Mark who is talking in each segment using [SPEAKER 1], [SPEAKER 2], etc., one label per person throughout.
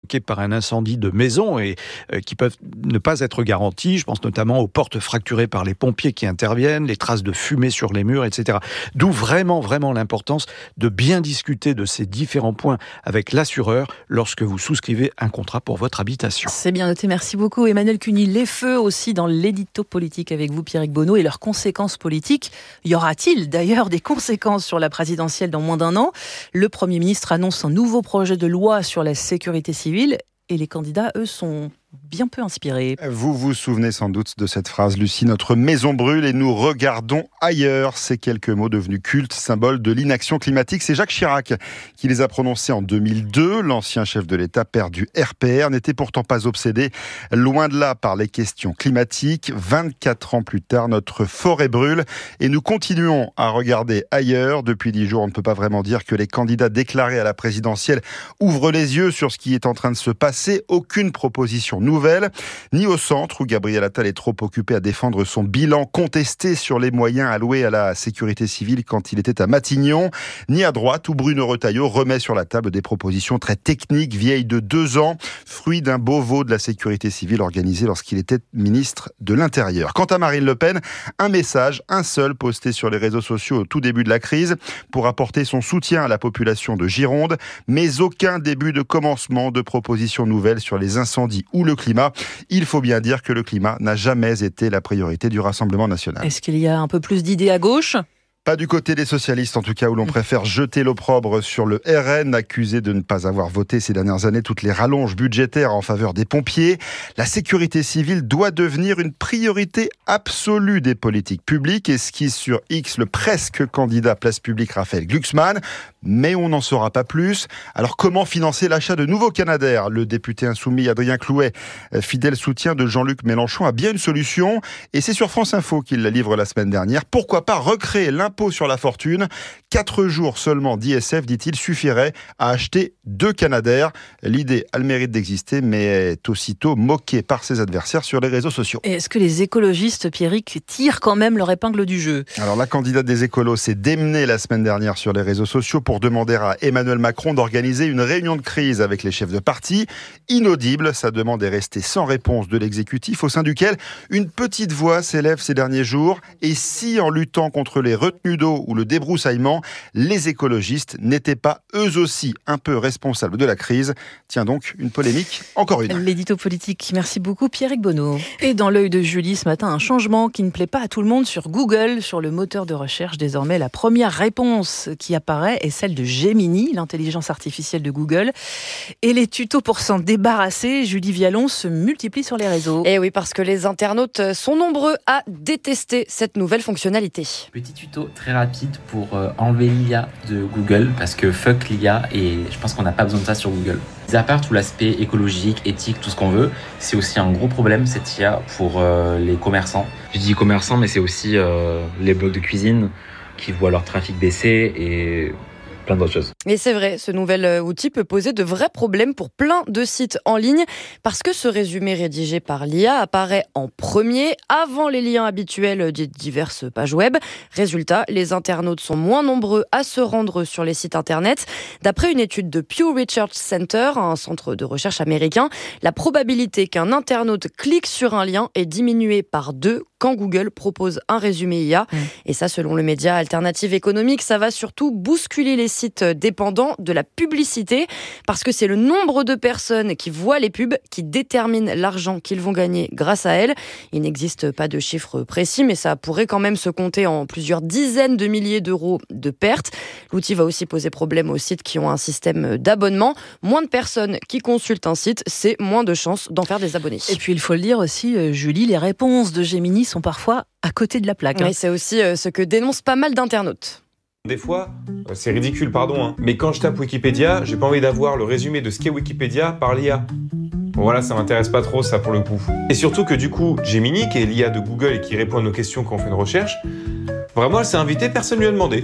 [SPEAKER 1] par un incendie de maison et qui peuvent ne pas être garanties. Je pense notamment aux portes fracturées par les pompiers qui interviennent, les traces de fumée sur les murs, etc. D'où vraiment l'importance de bien discuter de ces différents points avec l'assureur lorsque vous souscrivez un contrat pour votre habitation.
[SPEAKER 2] C'est bien noté, merci beaucoup Emmanuel Cuny. Les feux aussi dans l'édito politique avec vous Pierrick Bonneau et leurs conséquences politiques. Y aura-t-il d'ailleurs des conséquences sur la présidentielle dans moins d'un an ? Le Premier ministre annonce un nouveau projet de loi sur la sécurité civile et les candidats, eux, sont bien peu inspirés.
[SPEAKER 3] Vous vous souvenez sans doute de cette phrase, Lucie, notre maison brûle et nous regardons ailleurs. Ces quelques mots devenus cultes, symbole de l'inaction climatique. C'est Jacques Chirac qui les a prononcés en 2002. L'ancien chef de l'État, père du RPR, n'était pourtant pas obsédé, loin de là, par les questions climatiques. 24 ans plus tard, notre forêt brûle et nous continuons à regarder ailleurs. Depuis 10 jours, on ne peut pas vraiment dire que les candidats déclarés à la présidentielle ouvrent les yeux sur ce qui est en train de se passer. Aucune proposition nouvelle, ni au centre où Gabriel Attal est trop occupé à défendre son bilan contesté sur les moyens alloués à la sécurité civile quand il était à Matignon, ni à droite où Bruno Retailleau remet sur la table des propositions très techniques, vieilles de 2 ans, fruit d'un Beauvau de la sécurité civile organisé lorsqu'il était ministre de l'Intérieur. Quant à Marine Le Pen, un message, un seul, posté sur les réseaux sociaux au tout début de la crise pour apporter son soutien à la population de Gironde, mais aucun début de commencement de propositions nouvelles sur les incendies ou le climat. Il faut bien dire que le climat n'a jamais été la priorité du Rassemblement national.
[SPEAKER 2] Est-ce qu'il y a un peu plus d'idées à gauche ?
[SPEAKER 3] Pas du côté des socialistes, en tout cas, où l'on préfère jeter l'opprobre sur le RN, accusé de ne pas avoir voté ces dernières années toutes les rallonges budgétaires en faveur des pompiers. La sécurité civile doit devenir une priorité absolue des politiques publiques, esquisse sur X le presque candidat Place Publique Raphaël Glucksmann. Mais on n'en saura pas plus. Alors comment financer l'achat de nouveaux Canadair ? Le député insoumis Adrien Clouet, fidèle soutien de Jean-Luc Mélenchon, a bien une solution. Et c'est sur France Info qu'il la livre la semaine dernière. Pourquoi pas recréer l'impôt sur la fortune ? 4 jours seulement d'ISF, dit-il, suffirait à acheter 2 Canadair. L'idée a le mérite d'exister, mais est aussitôt moquée par ses adversaires sur les réseaux sociaux.
[SPEAKER 2] Et est-ce que les écologistes, Pierrick, tirent quand même leur épingle du jeu ?
[SPEAKER 3] Alors la candidate des écolos s'est démenée la semaine dernière sur les réseaux sociaux pour demander à Emmanuel Macron d'organiser une réunion de crise avec les chefs de parti. Inaudible, sa demande est restée sans réponse de l'exécutif, au sein duquel une petite voix s'élève ces derniers jours. Et si, en luttant contre les retenues d'eau ou le débroussaillement, les écologistes n'étaient pas eux aussi un peu responsables de la crise ? Tiens donc, une polémique, encore une.
[SPEAKER 2] L'édito politique, merci beaucoup Pierrick Bonneau. Et dans l'œil de Julie ce matin, un changement qui ne plaît pas à tout le monde sur Google, sur le moteur de recherche. Désormais, la première réponse qui apparaît est celle de Gemini, l'intelligence artificielle de Google. Et les tutos pour s'en débarrasser, Julie Vialon, se multiplient sur les réseaux.
[SPEAKER 4] Et oui, parce que les internautes sont nombreux à détester cette nouvelle fonctionnalité.
[SPEAKER 5] Petit tuto très rapide pour enlever l'IA de Google, parce que fuck l'IA et je pense qu'on n'a pas besoin de ça sur Google. À part tout l'aspect écologique, éthique, tout ce qu'on veut, c'est aussi un gros problème cette IA pour les commerçants. Je dis commerçants, mais c'est aussi les blogs de cuisine qui voient leur trafic baisser et plein d'autres choses.
[SPEAKER 4] Et c'est vrai, ce nouvel outil peut poser de vrais problèmes pour plein de sites en ligne parce que ce résumé rédigé par l'IA apparaît en premier avant les liens habituels des diverses pages web. Résultat, les internautes sont moins nombreux à se rendre sur les sites internet. D'après une étude de Pew Research Center, un centre de recherche américain, la probabilité qu'un internaute clique sur un lien est diminuée par 2 quand Google propose un résumé IA. Et ça, selon le média Alternative Économique, ça va surtout bousculer les sites dépendants de la publicité parce que c'est le nombre de personnes qui voient les pubs qui détermine l'argent qu'ils vont gagner grâce à elles. Il n'existe pas de chiffre précis, mais ça pourrait quand même se compter en plusieurs dizaines de milliers d'euros de pertes. L'outil va aussi poser problème aux sites qui ont un système d'abonnement. Moins de personnes qui consultent un site, c'est moins de chances d'en faire des abonnés.
[SPEAKER 2] Et puis il faut le dire aussi, Julie, les réponses de Gemini sont parfois à côté de la plaque.
[SPEAKER 4] Oui, c'est aussi ce que dénoncent pas mal d'internautes.
[SPEAKER 6] Des fois, c'est ridicule, pardon, mais quand je tape Wikipédia, j'ai pas envie d'avoir le résumé de ce qu'est Wikipédia par l'IA. Bon, voilà, ça m'intéresse pas trop, ça, pour le coup. Et surtout que du coup, Gemini, qui est l'IA de Google et qui répond à nos questions quand on fait une recherche, vraiment, elle s'est invitée, personne lui a demandé.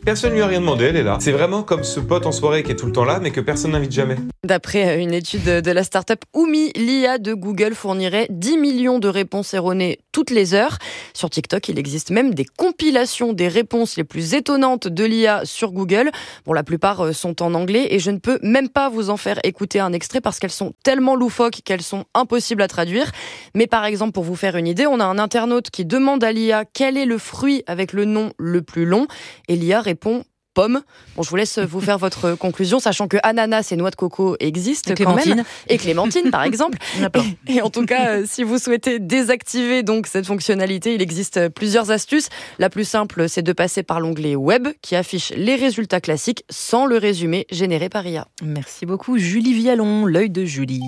[SPEAKER 6] Personne lui a rien demandé, elle est là. C'est vraiment comme ce pote en soirée qui est tout le temps là, mais que personne n'invite jamais.
[SPEAKER 4] D'après une étude de la start-up Oumi, l'IA de Google fournirait 10 millions de réponses erronées toutes les heures. Sur TikTok, il existe même des compilations des réponses les plus étonnantes de l'IA sur Google. Bon, la plupart sont en anglais et je ne peux même pas vous en faire écouter un extrait parce qu'elles sont tellement loufoques qu'elles sont impossibles à traduire. Mais par exemple, pour vous faire une idée, on a un internaute qui demande à l'IA quel est le fruit avec le nom le plus long et l'IA répond pomme. Bon, je vous laisse vous faire votre conclusion, sachant que ananas et noix de coco existent quand même. Et clémentine, par exemple. Et en tout cas, si vous souhaitez désactiver donc cette fonctionnalité, il existe plusieurs astuces. La plus simple, c'est de passer par l'onglet Web, qui affiche les résultats classiques sans le résumé généré par IA.
[SPEAKER 2] Merci beaucoup, Julie Vialon, l'œil de Julie.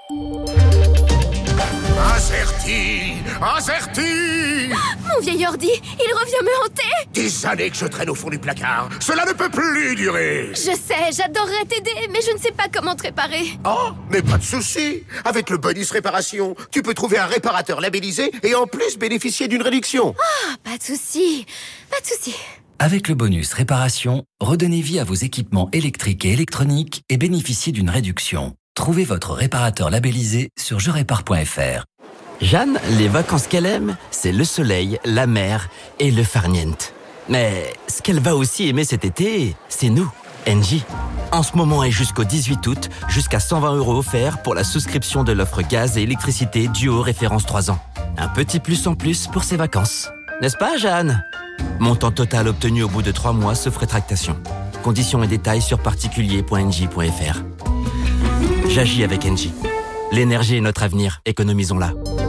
[SPEAKER 7] Acerti.
[SPEAKER 8] Mon vieil ordi, il revient me hanter.
[SPEAKER 7] Des années que je traîne au fond du placard. Cela ne peut plus durer.
[SPEAKER 8] Je sais, j'adorerais t'aider, mais je ne sais pas comment te réparer.
[SPEAKER 7] Oh, mais pas de souci. Avec le bonus réparation, tu peux trouver un réparateur labellisé et en plus bénéficier d'une réduction.
[SPEAKER 8] Ah, pas de souci, pas de souci.
[SPEAKER 9] Avec le bonus réparation, redonnez vie à vos équipements électriques et électroniques et bénéficiez d'une réduction. Trouvez votre réparateur labellisé sur jerépare.fr.
[SPEAKER 10] Jeanne, les vacances qu'elle aime, c'est le soleil, la mer et le farniente. Mais ce qu'elle va aussi aimer cet été, c'est nous, Engie. En ce moment et jusqu'au 18 août, jusqu'à 120 € offerts pour la souscription de l'offre gaz et électricité Duo référence 3 ans. Un petit plus en plus pour ses vacances. N'est-ce pas, Jeanne ? Montant total obtenu au bout de 3 mois sauf rétractation. Conditions et détails sur particulier.engie.fr. J'agis avec Engie. L'énergie est notre avenir, économisons-la.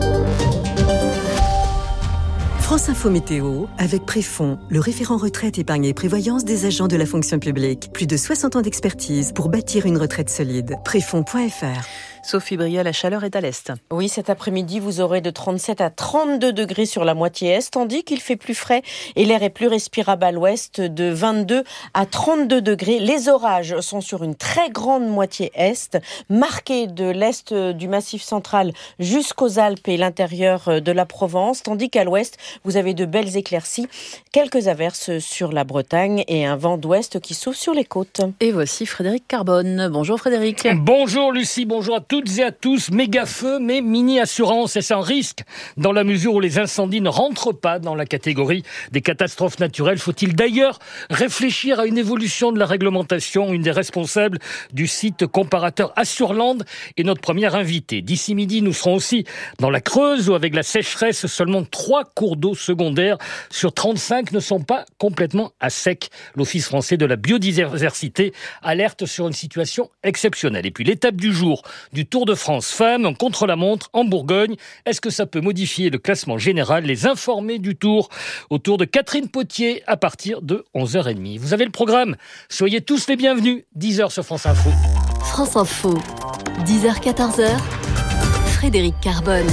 [SPEAKER 11] France Info Météo, avec Préfond, le référent retraite, épargne et prévoyance des agents de la fonction publique. Plus de 60 ans d'expertise pour bâtir une retraite solide. Préfond.fr.
[SPEAKER 2] Sophie Bria, la chaleur est à l'est.
[SPEAKER 12] Oui, cet après-midi, vous aurez de 37 à 32 degrés sur la moitié est, tandis qu'il fait plus frais et l'air est plus respirable à l'ouest, de 22 à 32 degrés. Les orages sont sur une très grande moitié est, marqués de l'est du Massif central jusqu'aux Alpes et l'intérieur de la Provence, tandis qu'à l'ouest, vous avez de belles éclaircies, quelques averses sur la Bretagne et un vent d'ouest qui souffle sur les côtes.
[SPEAKER 2] Et voici Frédéric Carbone. Bonjour Frédéric.
[SPEAKER 13] Bonjour Lucie, bonjour à toutes et à tous. Méga feu, mais mini assurance, et c'est un risque dans la mesure où les incendies ne rentrent pas dans la catégorie des catastrophes naturelles. Faut-il d'ailleurs réfléchir à une évolution de la réglementation? Une des responsables du site comparateur Assurland est notre première invitée. D'ici midi, nous serons aussi dans la Creuse où avec la sécheresse, seulement 3 cours d'eau secondaires sur 35 ne sont pas complètement à sec. L'Office français de la biodiversité alerte sur une situation exceptionnelle. Et puis l'étape du jour du Tour de France femmes contre-la-montre en Bourgogne. Est-ce que ça peut modifier le classement général? Les informés du Tour autour de Catherine Potier à partir de 11h30. Vous avez le programme. Soyez tous les bienvenus. 10h sur France Info.
[SPEAKER 14] France Info. 10h-14h. Frédéric Carbone.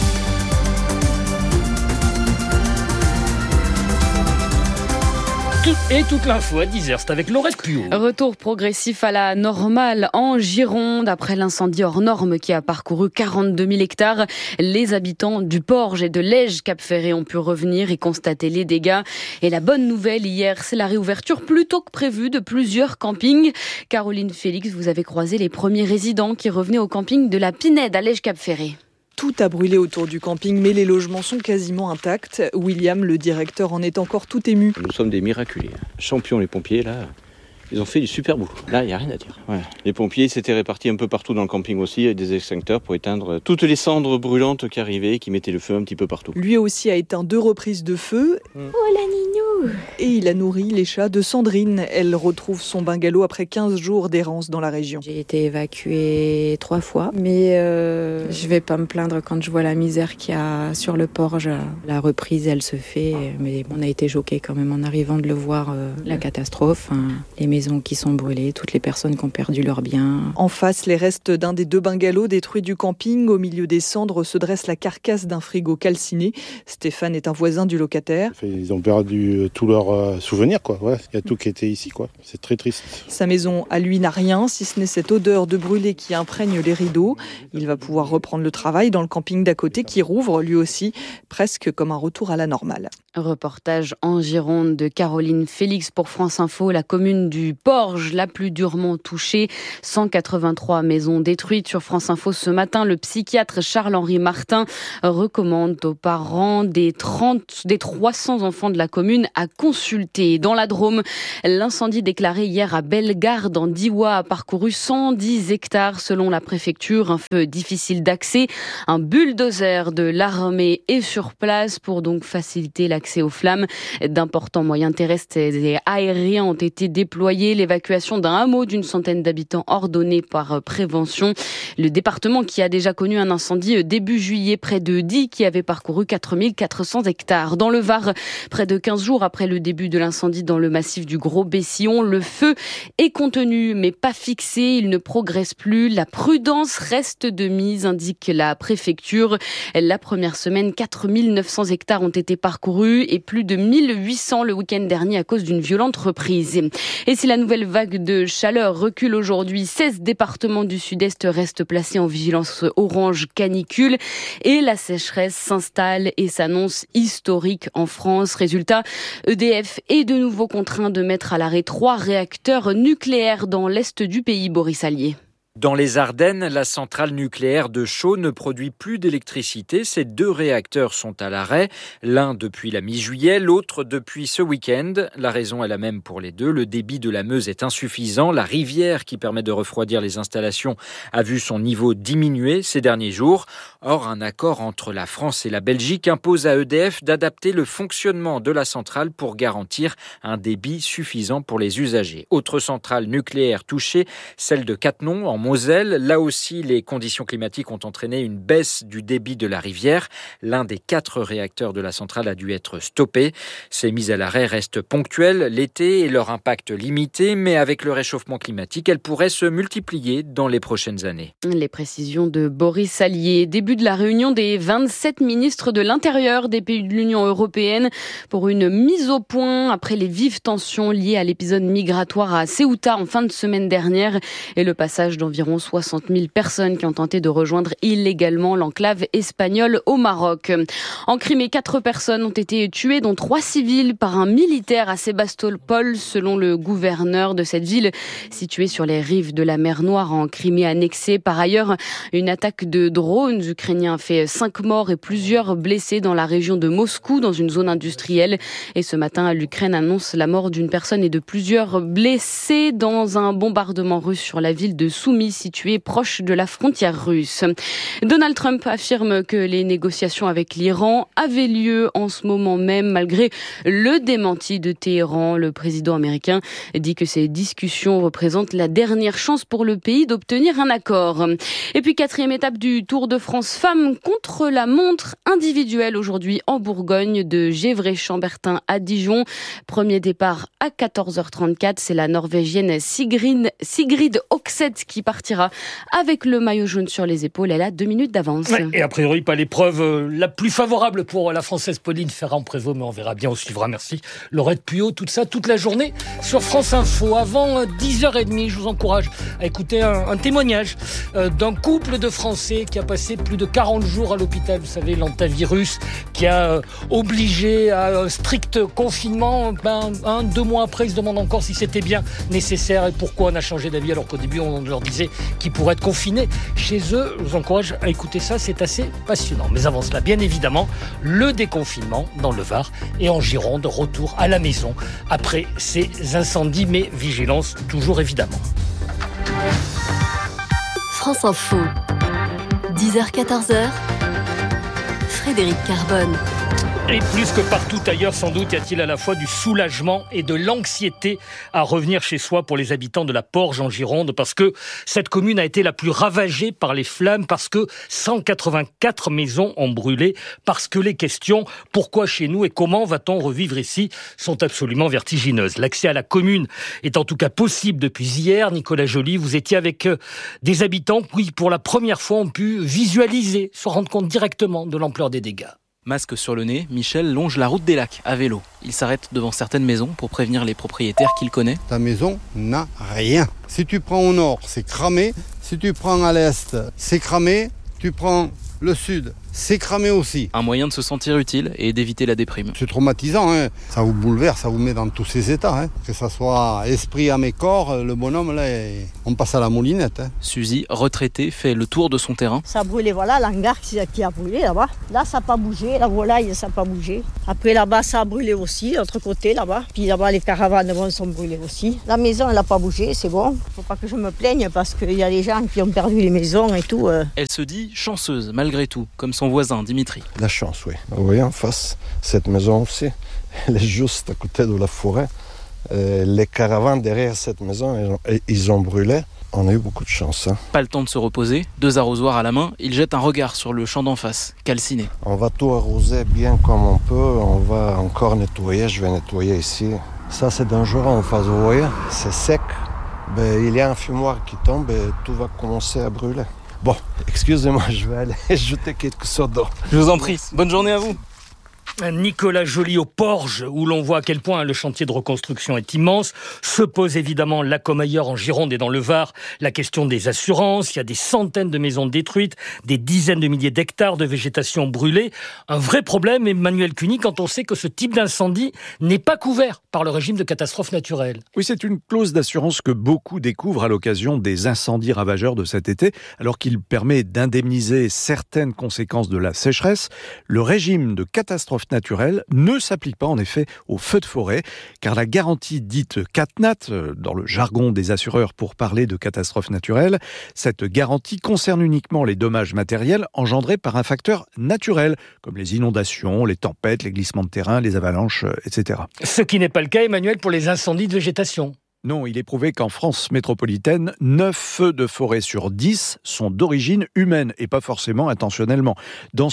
[SPEAKER 13] Toute l'info à 10h, c'est avec Laurette Puot.
[SPEAKER 4] Retour progressif à la normale en Gironde. Après l'incendie hors norme qui a parcouru 42 000 hectares, les habitants du Porge et de Lège-Cap-Ferré ont pu revenir et constater les dégâts. Et la bonne nouvelle hier, c'est la réouverture plus tôt que prévu de plusieurs campings. Caroline Félix, vous avez croisé les premiers résidents qui revenaient au camping de la Pinède à Lège-Cap-Ferré.
[SPEAKER 15] Tout a brûlé autour du camping, mais les logements sont quasiment intacts. William, le directeur, en est encore tout ému.
[SPEAKER 16] Nous sommes des miraculés. Champions les pompiers, là. Ils ont fait du super boulot. Là, il n'y a rien à dire. Ouais. Les pompiers s'étaient répartis un peu partout dans le camping aussi, avec des extincteurs pour éteindre toutes les cendres brûlantes qui arrivaient, qui mettaient le feu un petit peu partout.
[SPEAKER 15] Lui aussi a éteint 2 reprises de feu.
[SPEAKER 8] Oh la ninou!
[SPEAKER 15] Et il a nourri les chats de Sandrine. Elle retrouve son bungalow après 15 jours d'errance dans la région.
[SPEAKER 17] J'ai été évacuée 3 fois, mais je vais pas me plaindre quand je vois la misère qu'il y a sur le Porge. La reprise, elle se fait, mais on a été choqués quand même en arrivant de le voir, la catastrophe. Les maisons qui sont brûlées, toutes les personnes qui ont perdu leurs biens.
[SPEAKER 15] En face, les restes d'un des 2 bungalows détruits du camping. Au milieu des cendres se dresse la carcasse d'un frigo calciné. Stéphane est un voisin du locataire.
[SPEAKER 18] Ils ont perdu tous leurs souvenirs, quoi. Ouais, il y a tout qui était ici, quoi. C'est très triste.
[SPEAKER 15] Sa maison, à lui, n'a rien, si ce n'est cette odeur de brûlé qui imprègne les rideaux. Il va pouvoir reprendre le travail dans le camping d'à côté qui rouvre, lui aussi, presque comme un retour à la normale.
[SPEAKER 4] Reportage en Gironde de Caroline Félix pour France Info. La commune du Porge, la plus durement touchée. 183 maisons détruites. Sur France Info ce matin, le psychiatre Charles-Henri Martin recommande aux parents des 300 enfants de la commune à consulter. Dans la Drôme, l'incendie déclaré hier à Bellegarde en Diois a parcouru 110 hectares selon la préfecture. Un feu difficile d'accès. Un bulldozer de l'armée est sur place pour donc faciliter l'accès aux flammes. D'importants moyens terrestres et aériens ont été déployés. L'évacuation d'un hameau d'une centaine d'habitants ordonnée par prévention. Le département qui a déjà connu un incendie début juillet près de Die qui avait parcouru 4400 hectares. Dans le Var, près de 15 jours après le début de l'incendie dans le massif du Gros-Bessillon, le feu est contenu mais pas fixé. Il ne progresse plus. La prudence reste de mise, indique la préfecture. La première semaine, 4900 hectares ont été parcourus et plus de 1800 le week-end dernier à cause d'une violente reprise. Et si la nouvelle vague de chaleur recule aujourd'hui, 16 départements du sud-est restent placés en vigilance orange canicule et la sécheresse s'installe et s'annonce historique en France. Résultat, EDF est de nouveau contraint de mettre à l'arrêt 3 réacteurs nucléaires dans l'est du pays, Boris Allier.
[SPEAKER 19] Dans les Ardennes, la centrale nucléaire de Chaux ne produit plus d'électricité. Ces 2 réacteurs sont à l'arrêt, l'un depuis la mi-juillet, l'autre depuis ce week-end. La raison est la même pour les 2. Le débit de la Meuse est insuffisant. La rivière qui permet de refroidir les installations a vu son niveau diminuer ces derniers jours. Or, un accord entre la France et la Belgique impose à EDF d'adapter le fonctionnement de la centrale pour garantir un débit suffisant pour les usagers. Autre centrale nucléaire touchée, celle de Cattenom en Moselle. Là aussi, les conditions climatiques ont entraîné une baisse du débit de la rivière. L'un des 4 réacteurs de la centrale a dû être stoppé. Ces mises à l'arrêt restent ponctuelles l'été et leur impact limité, mais avec le réchauffement climatique, elles pourraient se multiplier dans les prochaines années.
[SPEAKER 4] Les précisions de Boris Allier. Début de la réunion des 27 ministres de l'Intérieur des pays de l'Union européenne pour une mise au point après les vives tensions liées à l'épisode migratoire à Ceuta en fin de semaine dernière et le passage d'environ 60 000 personnes qui ont tenté de rejoindre illégalement l'enclave espagnole au Maroc. En Crimée, 4 personnes ont été tuées, dont 3 civils, par un militaire à Sébastopol, selon le gouverneur de cette ville située sur les rives de la mer Noire en Crimée annexée. Par ailleurs, une attaque de drones ukrainiens a fait 5 morts et plusieurs blessés dans la région de Moscou, dans une zone industrielle. Et ce matin, l'Ukraine annonce la mort d'une personne et de plusieurs blessés dans un bombardement russe sur la ville de Soumy, situé proche de la frontière russe. Donald Trump affirme que les négociations avec l'Iran avaient lieu en ce moment même, malgré le démenti de Téhéran. Le président américain dit que ces discussions représentent la dernière chance pour le pays d'obtenir un accord. Et puis 4e étape du Tour de France femmes contre la montre individuelle aujourd'hui en Bourgogne, de Gévray-Chambertin à Dijon. Premier départ à 14h34. C'est la Norvégienne Sigrid Oxeth qui partira avec le maillot jaune sur les épaules. Elle a 2 minutes d'avance.
[SPEAKER 13] Ouais, et a priori, pas l'épreuve la plus favorable pour la Française Pauline Ferrand-Prévot, mais on verra bien, on suivra. Merci Laurette Puyot, tout ça, toute la journée sur France Info. Avant 10h30, je vous encourage à écouter un témoignage d'un couple de Français qui a passé plus de 40 jours à l'hôpital. Vous savez, l'antivirus qui a obligé à un strict confinement. 2 mois après, ils se demandent encore si c'était bien nécessaire et pourquoi on a changé d'avis, alors qu'au début, on leur disait qu'ils pourraient être confinés chez eux. Je vous encourage à écouter ça, c'est assez passionnant. Mais avant cela, bien évidemment, le déconfinement dans le Var et en Gironde, retour à la maison après ces incendies, mais vigilance toujours évidemment.
[SPEAKER 14] France Info, 10h-14h, Frédéric Carbone.
[SPEAKER 13] Et plus que partout ailleurs, sans doute, y a-t-il à la fois du soulagement et de l'anxiété à revenir chez soi pour les habitants de la Porge en Gironde, parce que cette commune a été la plus ravagée par les flammes, parce que 184 maisons ont brûlé, parce que les questions « pourquoi chez nous et comment va-t-on revivre ici ?» sont absolument vertigineuses. L'accès à la commune est en tout cas possible depuis hier. Nicolas Joly, vous étiez avec des habitants qui, pour la première fois, ont pu visualiser, se rendre compte directement de l'ampleur des dégâts.
[SPEAKER 20] Masque sur le nez, Michel longe la route des Lacs à vélo. Il s'arrête devant certaines maisons pour prévenir les propriétaires qu'il connaît.
[SPEAKER 18] Ta maison n'a rien. Si tu prends au nord, c'est cramé. Si tu prends à l'est, c'est cramé. Tu prends le sud, c'est cramé aussi.
[SPEAKER 20] Un moyen de se sentir utile et d'éviter la déprime.
[SPEAKER 18] C'est traumatisant, hein. Ça vous bouleverse, ça vous met dans tous ces états. Hein. Que ça soit esprit, âme et corps, le bonhomme, là, on passe à la moulinette. Hein.
[SPEAKER 20] Suzy, retraitée, fait le tour de son terrain.
[SPEAKER 21] Ça a brûlé, voilà, l'hangar qui a brûlé là-bas. Là, ça n'a pas bougé, la volaille, ça n'a pas bougé. Après, là-bas, ça a brûlé aussi, de l'autre côté, là-bas. Puis là-bas, les caravanes sont brûlées aussi. La maison, elle n'a pas bougé, c'est bon. Faut pas que je me plaigne parce qu'il y a des gens qui ont perdu les maisons et tout.
[SPEAKER 20] Elle se dit chanceuse, malgré tout, comme son voisin Dimitri.
[SPEAKER 22] La chance, oui. Vous voyez en face, cette maison aussi, elle est juste à côté de la forêt. Les caravanes derrière cette maison, ils ont brûlé. On a eu beaucoup de chance. Hein.
[SPEAKER 20] Pas le temps de se reposer, 2 arrosoirs à la main, il jette un regard sur le champ d'en face, calciné.
[SPEAKER 22] On va tout arroser bien comme on peut, on va encore nettoyer, je vais nettoyer ici. Ça c'est dangereux en face, vous voyez, c'est sec. Il y a un fumoir qui tombe et tout va commencer à brûler. Bon, excusez-moi, je vais aller jeter quelque chose d'eau.
[SPEAKER 20] Je vous en prie, bonne journée à vous.
[SPEAKER 13] Nicolas Joly au Porge, où l'on voit à quel point le chantier de reconstruction est immense. Se pose évidemment, là comme ailleurs en Gironde et dans le Var, la question des assurances. Il y a des centaines de maisons détruites, des dizaines de milliers d'hectares de végétation brûlée. Un vrai problème, Emmanuel Cuny, quand on sait que ce type d'incendie n'est pas couvert par le régime de catastrophe naturelle.
[SPEAKER 1] Oui, c'est une clause d'assurance que beaucoup découvrent à l'occasion des incendies ravageurs de cet été, alors qu'il permet d'indemniser certaines conséquences de la sécheresse. Le régime de catastrophe naturelle ne s'applique pas en effet aux feux de forêt, car la garantie dite CatNat, dans le jargon des assureurs pour parler de catastrophe naturelle, cette garantie concerne uniquement les dommages matériels engendrés par un facteur naturel, comme les inondations, les tempêtes, les glissements de terrain, les avalanches, etc.
[SPEAKER 13] Ce qui n'est pas le cas, Emmanuel, pour les incendies de végétation.
[SPEAKER 1] Non, il est prouvé qu'en France métropolitaine, 9 feux de forêt sur 10 sont d'origine humaine et pas forcément intentionnellement. Dans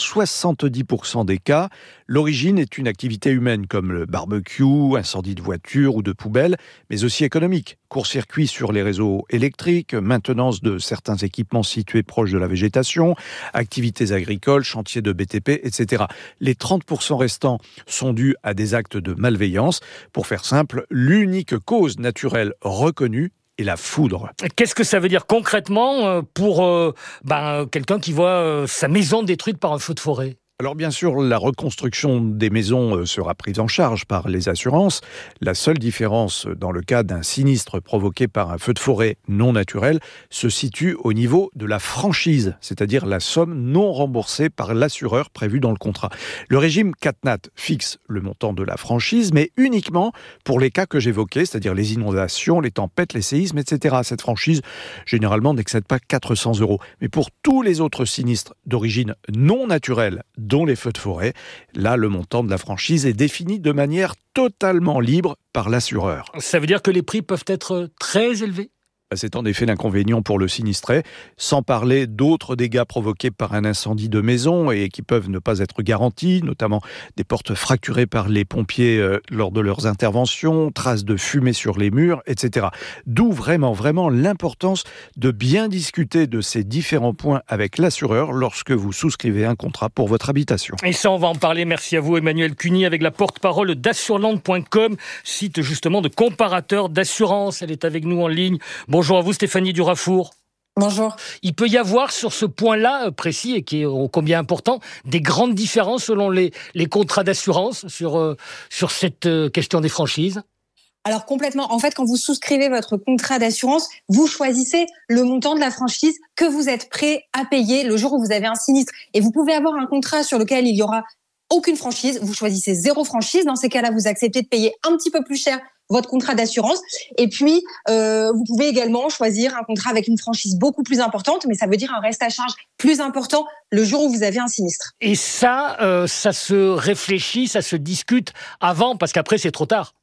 [SPEAKER 1] 70% des cas, l'origine est une activité humaine comme le barbecue, incendie de voiture ou de poubelle, mais aussi économique. Court-circuit sur les réseaux électriques, maintenance de certains équipements situés proches de la végétation, activités agricoles, chantiers de BTP, etc. Les 30% restants sont dus à des actes de malveillance. Pour faire simple, l'unique cause naturelle reconnue est la foudre.
[SPEAKER 13] Qu'est-ce que ça veut dire concrètement pour quelqu'un qui voit sa maison détruite par un feu de forêt ?
[SPEAKER 1] Alors bien sûr, la reconstruction des maisons sera prise en charge par les assurances. La seule différence dans le cas d'un sinistre provoqué par un feu de forêt non naturel se situe au niveau de la franchise, c'est-à-dire la somme non remboursée par l'assureur prévue dans le contrat. Le régime CatNat fixe le montant de la franchise, mais uniquement pour les cas que j'évoquais, c'est-à-dire les inondations, les tempêtes, les séismes, etc. Cette franchise, généralement, n'excède pas 400 €. Mais pour tous les autres sinistres d'origine non naturelle, dont les feux de forêt, là, le montant de la franchise est défini de manière totalement libre par l'assureur.
[SPEAKER 13] Ça veut dire que les prix peuvent être très élevés ?
[SPEAKER 1] C'est en effet l'inconvénient pour le sinistré, sans parler d'autres dégâts provoqués par un incendie de maison et qui peuvent ne pas être garantis, notamment des portes fracturées par les pompiers lors de leurs interventions, traces de fumée sur les murs, etc. D'où vraiment l'importance de bien discuter de ces différents points avec l'assureur lorsque vous souscrivez un contrat pour votre habitation.
[SPEAKER 13] Et ça, on va en parler. Merci à vous, Emmanuel Cuny, avec la porte-parole d'assureland.com, site justement de comparateur d'assurance. Elle est avec nous en ligne. Bonjour à vous, Stéphanie Durafour.
[SPEAKER 23] Bonjour.
[SPEAKER 13] Il peut y avoir sur ce point-là précis et qui est ô combien important, des grandes différences selon les contrats d'assurance sur cette question des franchises ?
[SPEAKER 23] Alors complètement. En fait, quand vous souscrivez votre contrat d'assurance, vous choisissez le montant de la franchise que vous êtes prêt à payer le jour où vous avez un sinistre. Et vous pouvez avoir un contrat sur lequel il y aura aucune franchise. Vous choisissez 0 franchise. Dans ces cas-là, vous acceptez de payer un petit peu plus cher votre contrat d'assurance. Et puis, vous pouvez également choisir un contrat avec une franchise beaucoup plus importante, mais ça veut dire un reste à charge plus important le jour où vous avez un sinistre.
[SPEAKER 13] Et ça, ça se réfléchit, ça se discute avant, parce qu'après, c'est trop tard.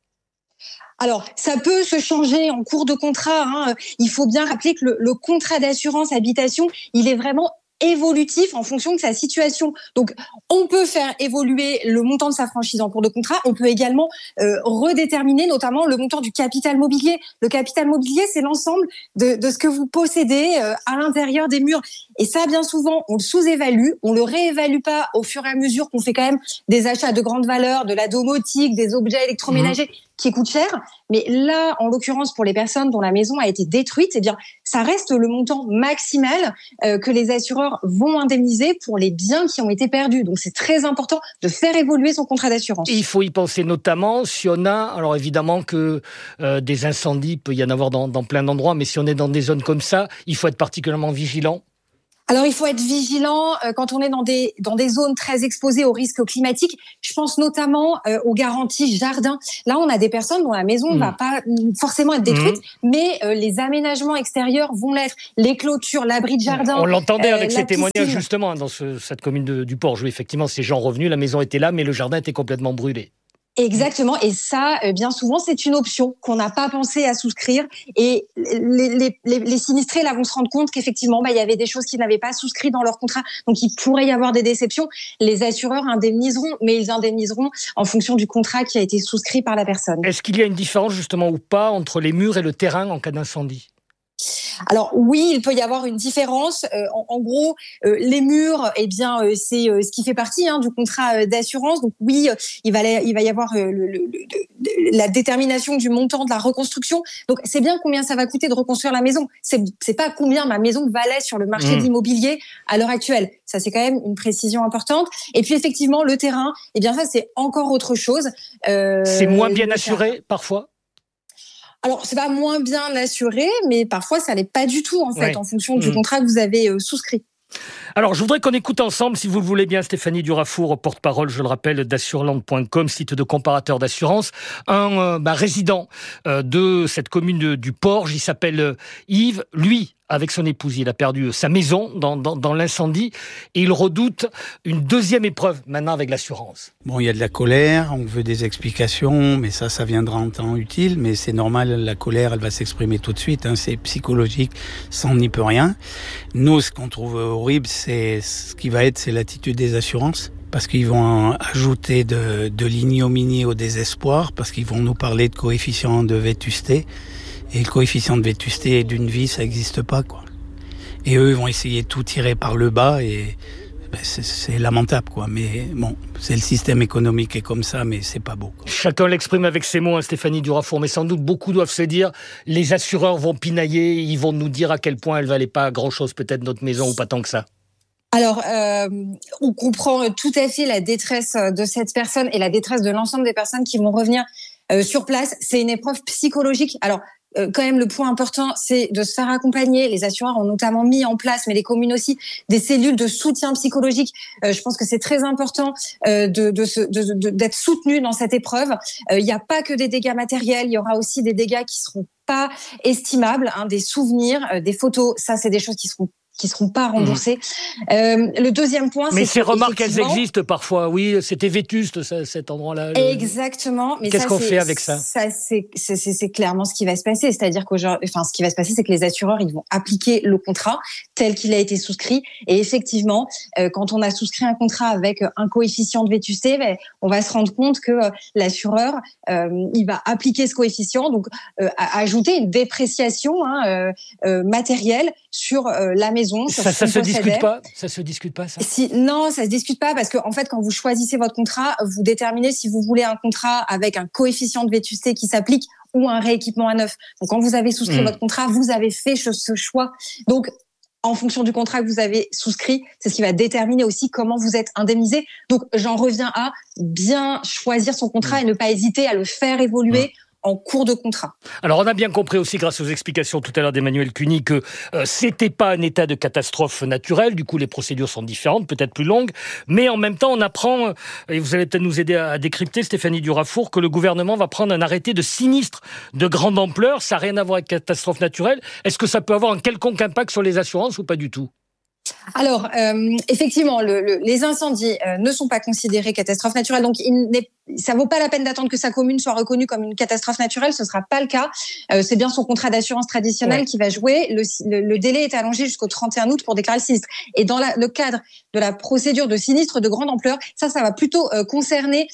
[SPEAKER 23] Alors, ça peut se changer en cours de contrat. Il faut bien rappeler que le contrat d'assurance habitation, il est vraiment évolutif en fonction de sa situation. Donc, on peut faire évoluer le montant de sa franchise en cours de contrat. On peut également redéterminer notamment le montant du capital mobilier. Le capital mobilier, c'est l'ensemble de ce que vous possédez à l'intérieur des murs. Et ça, bien souvent, on le sous-évalue, on le réévalue pas au fur et à mesure qu'on fait quand même des achats de grande valeur, de la domotique, des objets électroménagers qui coûtent cher. Mais là, en l'occurrence, pour les personnes dont la maison a été détruite, eh bien, ça reste le montant maximal que les assureurs vont indemniser pour les biens qui ont été perdus. Donc, c'est très important de faire évoluer son contrat d'assurance.
[SPEAKER 13] Et il faut y penser notamment si on a, alors évidemment que des incendies, il peut y en avoir dans plein d'endroits, mais si on est dans des zones comme ça, il faut être particulièrement vigilant.
[SPEAKER 23] Alors, il faut être vigilant quand on est dans des zones très exposées aux risques climatiques. Je pense notamment aux garanties jardin. Là, on a des personnes dont la maison ne va pas forcément être détruite, mais les aménagements extérieurs vont l'être. Les clôtures, l'abri de jardin.
[SPEAKER 13] On l'entendait avec ces témoignages justement dans cette commune du Porge. Effectivement, ces gens revenus, la maison était là, mais le jardin était complètement brûlé.
[SPEAKER 23] Exactement, et ça, bien souvent, c'est une option qu'on n'a pas pensé à souscrire. Et les sinistrés là vont se rendre compte qu'effectivement, il y avait des choses qu'ils n'avaient pas souscrit dans leur contrat, donc il pourrait y avoir des déceptions. Les assureurs indemniseront, mais ils indemniseront en fonction du contrat qui a été souscrit par la personne.
[SPEAKER 13] Est-ce qu'il y a une différence justement ou pas entre les murs et le terrain en cas d'incendie ?
[SPEAKER 23] Alors oui, il peut y avoir une différence. En gros, les murs, c'est ce qui fait partie du contrat d'assurance. Donc oui, il va y avoir la détermination du montant de la reconstruction. Donc c'est bien combien ça va coûter de reconstruire la maison. C'est pas combien ma maison valait sur le marché de l'immobilier à l'heure actuelle. Ça, c'est quand même une précision importante. Et puis effectivement, le terrain, ça c'est encore autre chose.
[SPEAKER 13] C'est moins bien assuré parfois.
[SPEAKER 23] Alors, c'est pas moins bien assuré, mais parfois, ça l'est pas du tout, en fait, en fonction du contrat que vous avez souscrit.
[SPEAKER 13] Alors, je voudrais qu'on écoute ensemble, si vous le voulez bien, Stéphanie Durafour, porte-parole, je le rappelle, d'assureland.com, site de comparateur d'assurance, un résident de cette commune du Porge, il s'appelle Yves. Lui, avec son épouse, il a perdu sa maison dans l'incendie et il redoute une deuxième épreuve maintenant avec l'assurance.
[SPEAKER 3] Bon, il y a de la colère, on veut des explications, mais ça viendra en temps utile, mais c'est normal, la colère, elle va s'exprimer tout de suite, c'est psychologique, ça on n'y peut rien. Nous, ce qu'on trouve horrible, c'est l'attitude des assurances, parce qu'ils vont ajouter de l'ignominie au désespoir, parce qu'ils vont nous parler de coefficient de vétusté. Et le coefficient de vétusté d'une vie, ça n'existe pas, quoi. Et eux, ils vont essayer de tout tirer par le bas et c'est lamentable, quoi. Mais bon, c'est le système économique est comme ça, mais c'est pas beau, quoi.
[SPEAKER 13] Chacun l'exprime avec ses mots, Stéphanie Durafour, mais sans doute beaucoup doivent se dire, les assureurs vont pinailler, ils vont nous dire à quel point elle valait pas grand-chose, peut-être notre maison ou pas tant que ça.
[SPEAKER 23] Alors, on comprend tout à fait la détresse de cette personne et la détresse de l'ensemble des personnes qui vont revenir sur place. C'est une épreuve psychologique. Alors, quand même, le point important, c'est de se faire accompagner. Les assureurs ont notamment mis en place, mais les communes aussi, des cellules de soutien psychologique. Je pense que c'est très important d'être soutenu dans cette épreuve. Il n'y a pas que des dégâts matériels, il y aura aussi des dégâts qui seront pas estimables, des souvenirs, des photos. Ça, c'est des choses qui seront pas remboursées. Le deuxième point,
[SPEAKER 13] mais ces remarques, elles existent parfois. Oui, c'était vétuste, cet endroit-là.
[SPEAKER 23] Exactement. Mais
[SPEAKER 13] qu'est-ce qu'on fait avec ça?
[SPEAKER 23] Ça, c'est clairement ce qui va se passer. C'est-à-dire ce qui va se passer, c'est que les assureurs, ils vont appliquer le contrat tel qu'il a été souscrit. Et effectivement, quand on a souscrit un contrat avec un coefficient de vétusté, on va se rendre compte que l'assureur, il va appliquer ce coefficient, donc ajouter une dépréciation matérielle sur la maison.
[SPEAKER 13] Ça se discute pas. Ça se discute pas, ça.
[SPEAKER 23] Non, ça se discute pas parce que en fait, quand vous choisissez votre contrat, vous déterminez si vous voulez un contrat avec un coefficient de vétusté qui s'applique ou un rééquipement à neuf. Donc, quand vous avez souscrit votre contrat, vous avez fait ce choix. Donc, en fonction du contrat que vous avez souscrit, c'est ce qui va déterminer aussi comment vous êtes indemnisé. Donc, j'en reviens à bien choisir son contrat et ne pas hésiter à le faire évoluer en cours de contrat.
[SPEAKER 13] Alors, on a bien compris aussi, grâce aux explications tout à l'heure d'Emmanuel Cuny, que c'était pas un état de catastrophe naturelle. Du coup, les procédures sont différentes, peut-être plus longues. Mais en même temps, on apprend, et vous allez peut-être nous aider à décrypter, Stéphanie Durafour, que le gouvernement va prendre un arrêté de sinistre de grande ampleur. Ça n'a rien à voir avec catastrophe naturelle. Est-ce que ça peut avoir un quelconque impact sur les assurances ou pas du tout ?
[SPEAKER 23] Alors, effectivement, les incendies ne sont pas considérés catastrophes naturelles, donc il n'est ça vaut pas la peine d'attendre que sa commune soit reconnue comme une catastrophe naturelle, ce sera pas le cas. C'est bien son contrat d'assurance traditionnel qui va jouer. Le délai est allongé jusqu'au 31 août pour déclarer le sinistre. Et dans le cadre de la procédure de sinistre de grande ampleur, ça va plutôt concerner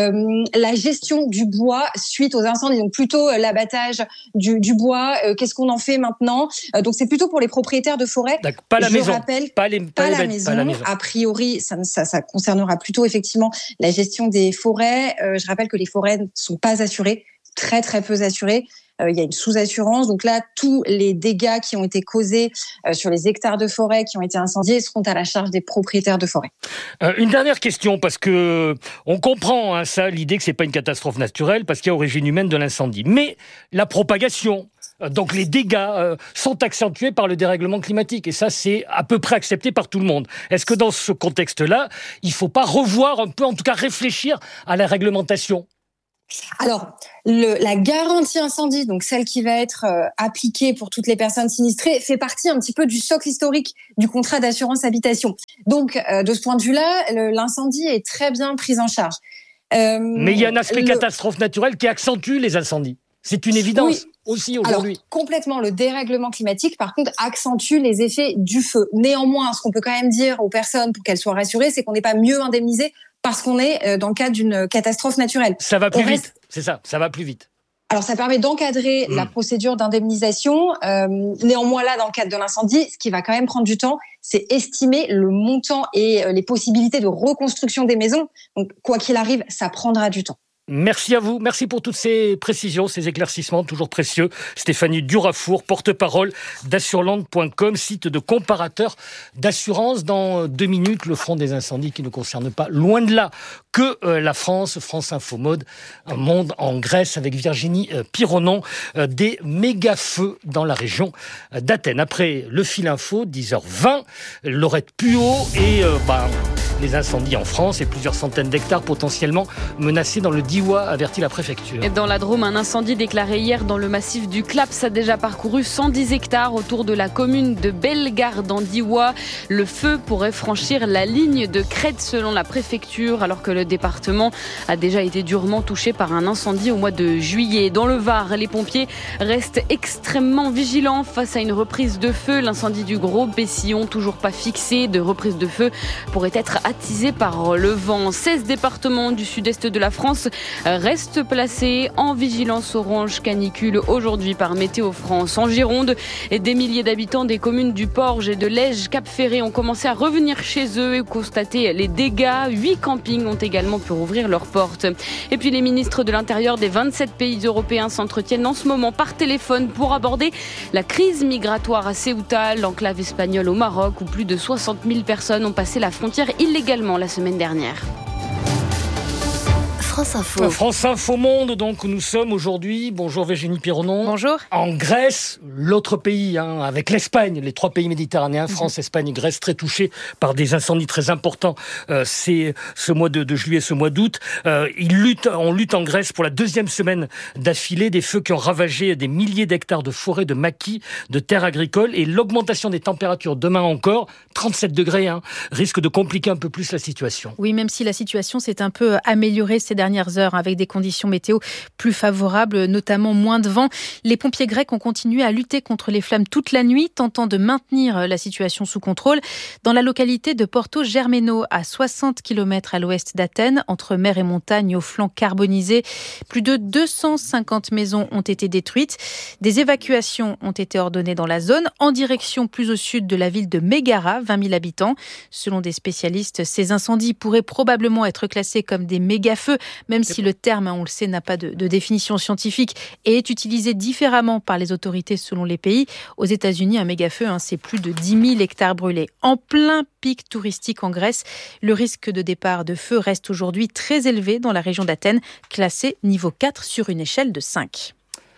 [SPEAKER 23] la gestion du bois suite aux incendies, donc plutôt l'abattage du bois. Qu'est-ce qu'on en fait maintenant? Donc c'est plutôt pour les propriétaires de forêt.
[SPEAKER 13] Pas la maison.
[SPEAKER 23] Rappelle,
[SPEAKER 13] pas la maison.
[SPEAKER 23] A priori, ça concernera plutôt effectivement la gestion des forêts. Je rappelle que les forêts ne sont pas assurées, très très peu assurées. Il y a une sous-assurance. Donc là, tous les dégâts qui ont été causés sur les hectares de forêt qui ont été incendiés seront à la charge des propriétaires de forêt.
[SPEAKER 13] Une dernière question, parce que on comprend l'idée que c'est pas une catastrophe naturelle, parce qu'il y a origine humaine de l'incendie. Mais la propagation, donc les dégâts sont accentués par le dérèglement climatique. Et ça, c'est à peu près accepté par tout le monde. Est-ce que dans ce contexte-là, il ne faut pas revoir un peu, en tout cas réfléchir à la réglementation ?
[SPEAKER 23] Alors, la garantie incendie, donc celle qui va être appliquée pour toutes les personnes sinistrées, fait partie un petit peu du socle historique du contrat d'assurance habitation. Donc, de ce point de vue-là, l'incendie est très bien pris en charge.
[SPEAKER 13] Mais il y a un aspect catastrophe naturelle qui accentue les incendies. C'est une évidence aussi aujourd'hui.
[SPEAKER 23] Alors, complètement, le dérèglement climatique, par contre, accentue les effets du feu. Néanmoins, ce qu'on peut quand même dire aux personnes pour qu'elles soient rassurées, c'est qu'on n'est pas mieux indemnisé parce qu'on est dans le cadre d'une catastrophe naturelle.
[SPEAKER 13] Ça va plus vite, c'est ça, ça va plus vite.
[SPEAKER 23] Alors, ça permet d'encadrer la procédure d'indemnisation. Néanmoins, là, dans le cadre de l'incendie, ce qui va quand même prendre du temps, c'est estimer le montant et les possibilités de reconstruction des maisons. Donc, quoi qu'il arrive, ça prendra du temps.
[SPEAKER 13] Merci à vous, merci pour toutes ces précisions, ces éclaircissements toujours précieux. Stéphanie Durafour, porte-parole d'assureland.com, site de comparateur d'assurance. Dans 2 minutes, le front des incendies qui ne concerne pas, loin de là, que la France. France Info Mode, un monde en Grèce avec Virginie Pironon, des méga-feux dans la région d'Athènes. Après le fil info, 10h20, Laurette Puot et les incendies en France et plusieurs centaines d'hectares potentiellement menacés dans le Diois, avertit la préfecture.
[SPEAKER 5] Et dans la Drôme, un incendie déclaré hier dans le massif du Claps a déjà parcouru 110 hectares autour de la commune de Bellegarde en Diois. Le feu pourrait franchir la ligne de crête selon la préfecture, alors que le département a déjà été durement touché par un incendie au mois de juillet. Dans le Var, les pompiers restent extrêmement vigilants face à une reprise de feu. L'incendie du Gros Bessillon, toujours pas fixé de reprise de feu, pourrait être attisé par le vent. 16 départements du sud-est de la France restent placés en vigilance orange canicule aujourd'hui par Météo France. En Gironde, des milliers d'habitants des communes du Porge et de Lège, Cap-Ferré ont commencé à revenir chez eux et constater les dégâts. 8 campings ont également pu rouvrir leurs portes. Et puis les ministres de l'Intérieur des 27 pays européens s'entretiennent en ce moment par téléphone pour aborder la crise migratoire à Ceuta, l'enclave espagnole au Maroc, où plus de 60 000 personnes ont passé la frontière illégalement la semaine dernière.
[SPEAKER 14] France
[SPEAKER 13] Info Monde, donc, où nous sommes aujourd'hui. Bonjour Virginie Pironon.
[SPEAKER 5] Bonjour.
[SPEAKER 13] En Grèce, l'autre pays, avec l'Espagne, les 3 pays méditerranéens, France, Espagne et Grèce, très touchés par des incendies très importants. C'est ce mois de juillet, ce mois d'août. On lutte en Grèce pour la 2e semaine d'affilée, des feux qui ont ravagé des milliers d'hectares de forêts, de maquis, de terres agricoles. Et l'augmentation des températures, demain encore, 37 degrés, risque de compliquer un peu plus la situation.
[SPEAKER 2] Oui, même si la situation s'est un peu améliorée ces dernières heures avec des conditions météo plus favorables, notamment moins de vent. Les pompiers grecs ont continué à lutter contre les flammes toute la nuit, tentant de maintenir la situation sous contrôle. Dans la localité de Porto Germeno, à 60 km à l'ouest d'Athènes, entre mer et montagne, au flanc carbonisé, plus de 250 maisons ont été détruites. Des évacuations ont été ordonnées dans la zone, en direction plus au sud de la ville de Mégara, 20 000 habitants. Selon des spécialistes, ces incendies pourraient probablement être classés comme des méga-feux, même si le terme, on le sait, n'a pas de définition scientifique et est utilisé différemment par les autorités selon les pays. Aux États-Unis, un méga-feu, c'est plus de 10 000 hectares brûlés. En plein pic touristique en Grèce, le risque de départ de feu reste aujourd'hui très élevé dans la région d'Athènes, classé niveau 4 sur une échelle de 5.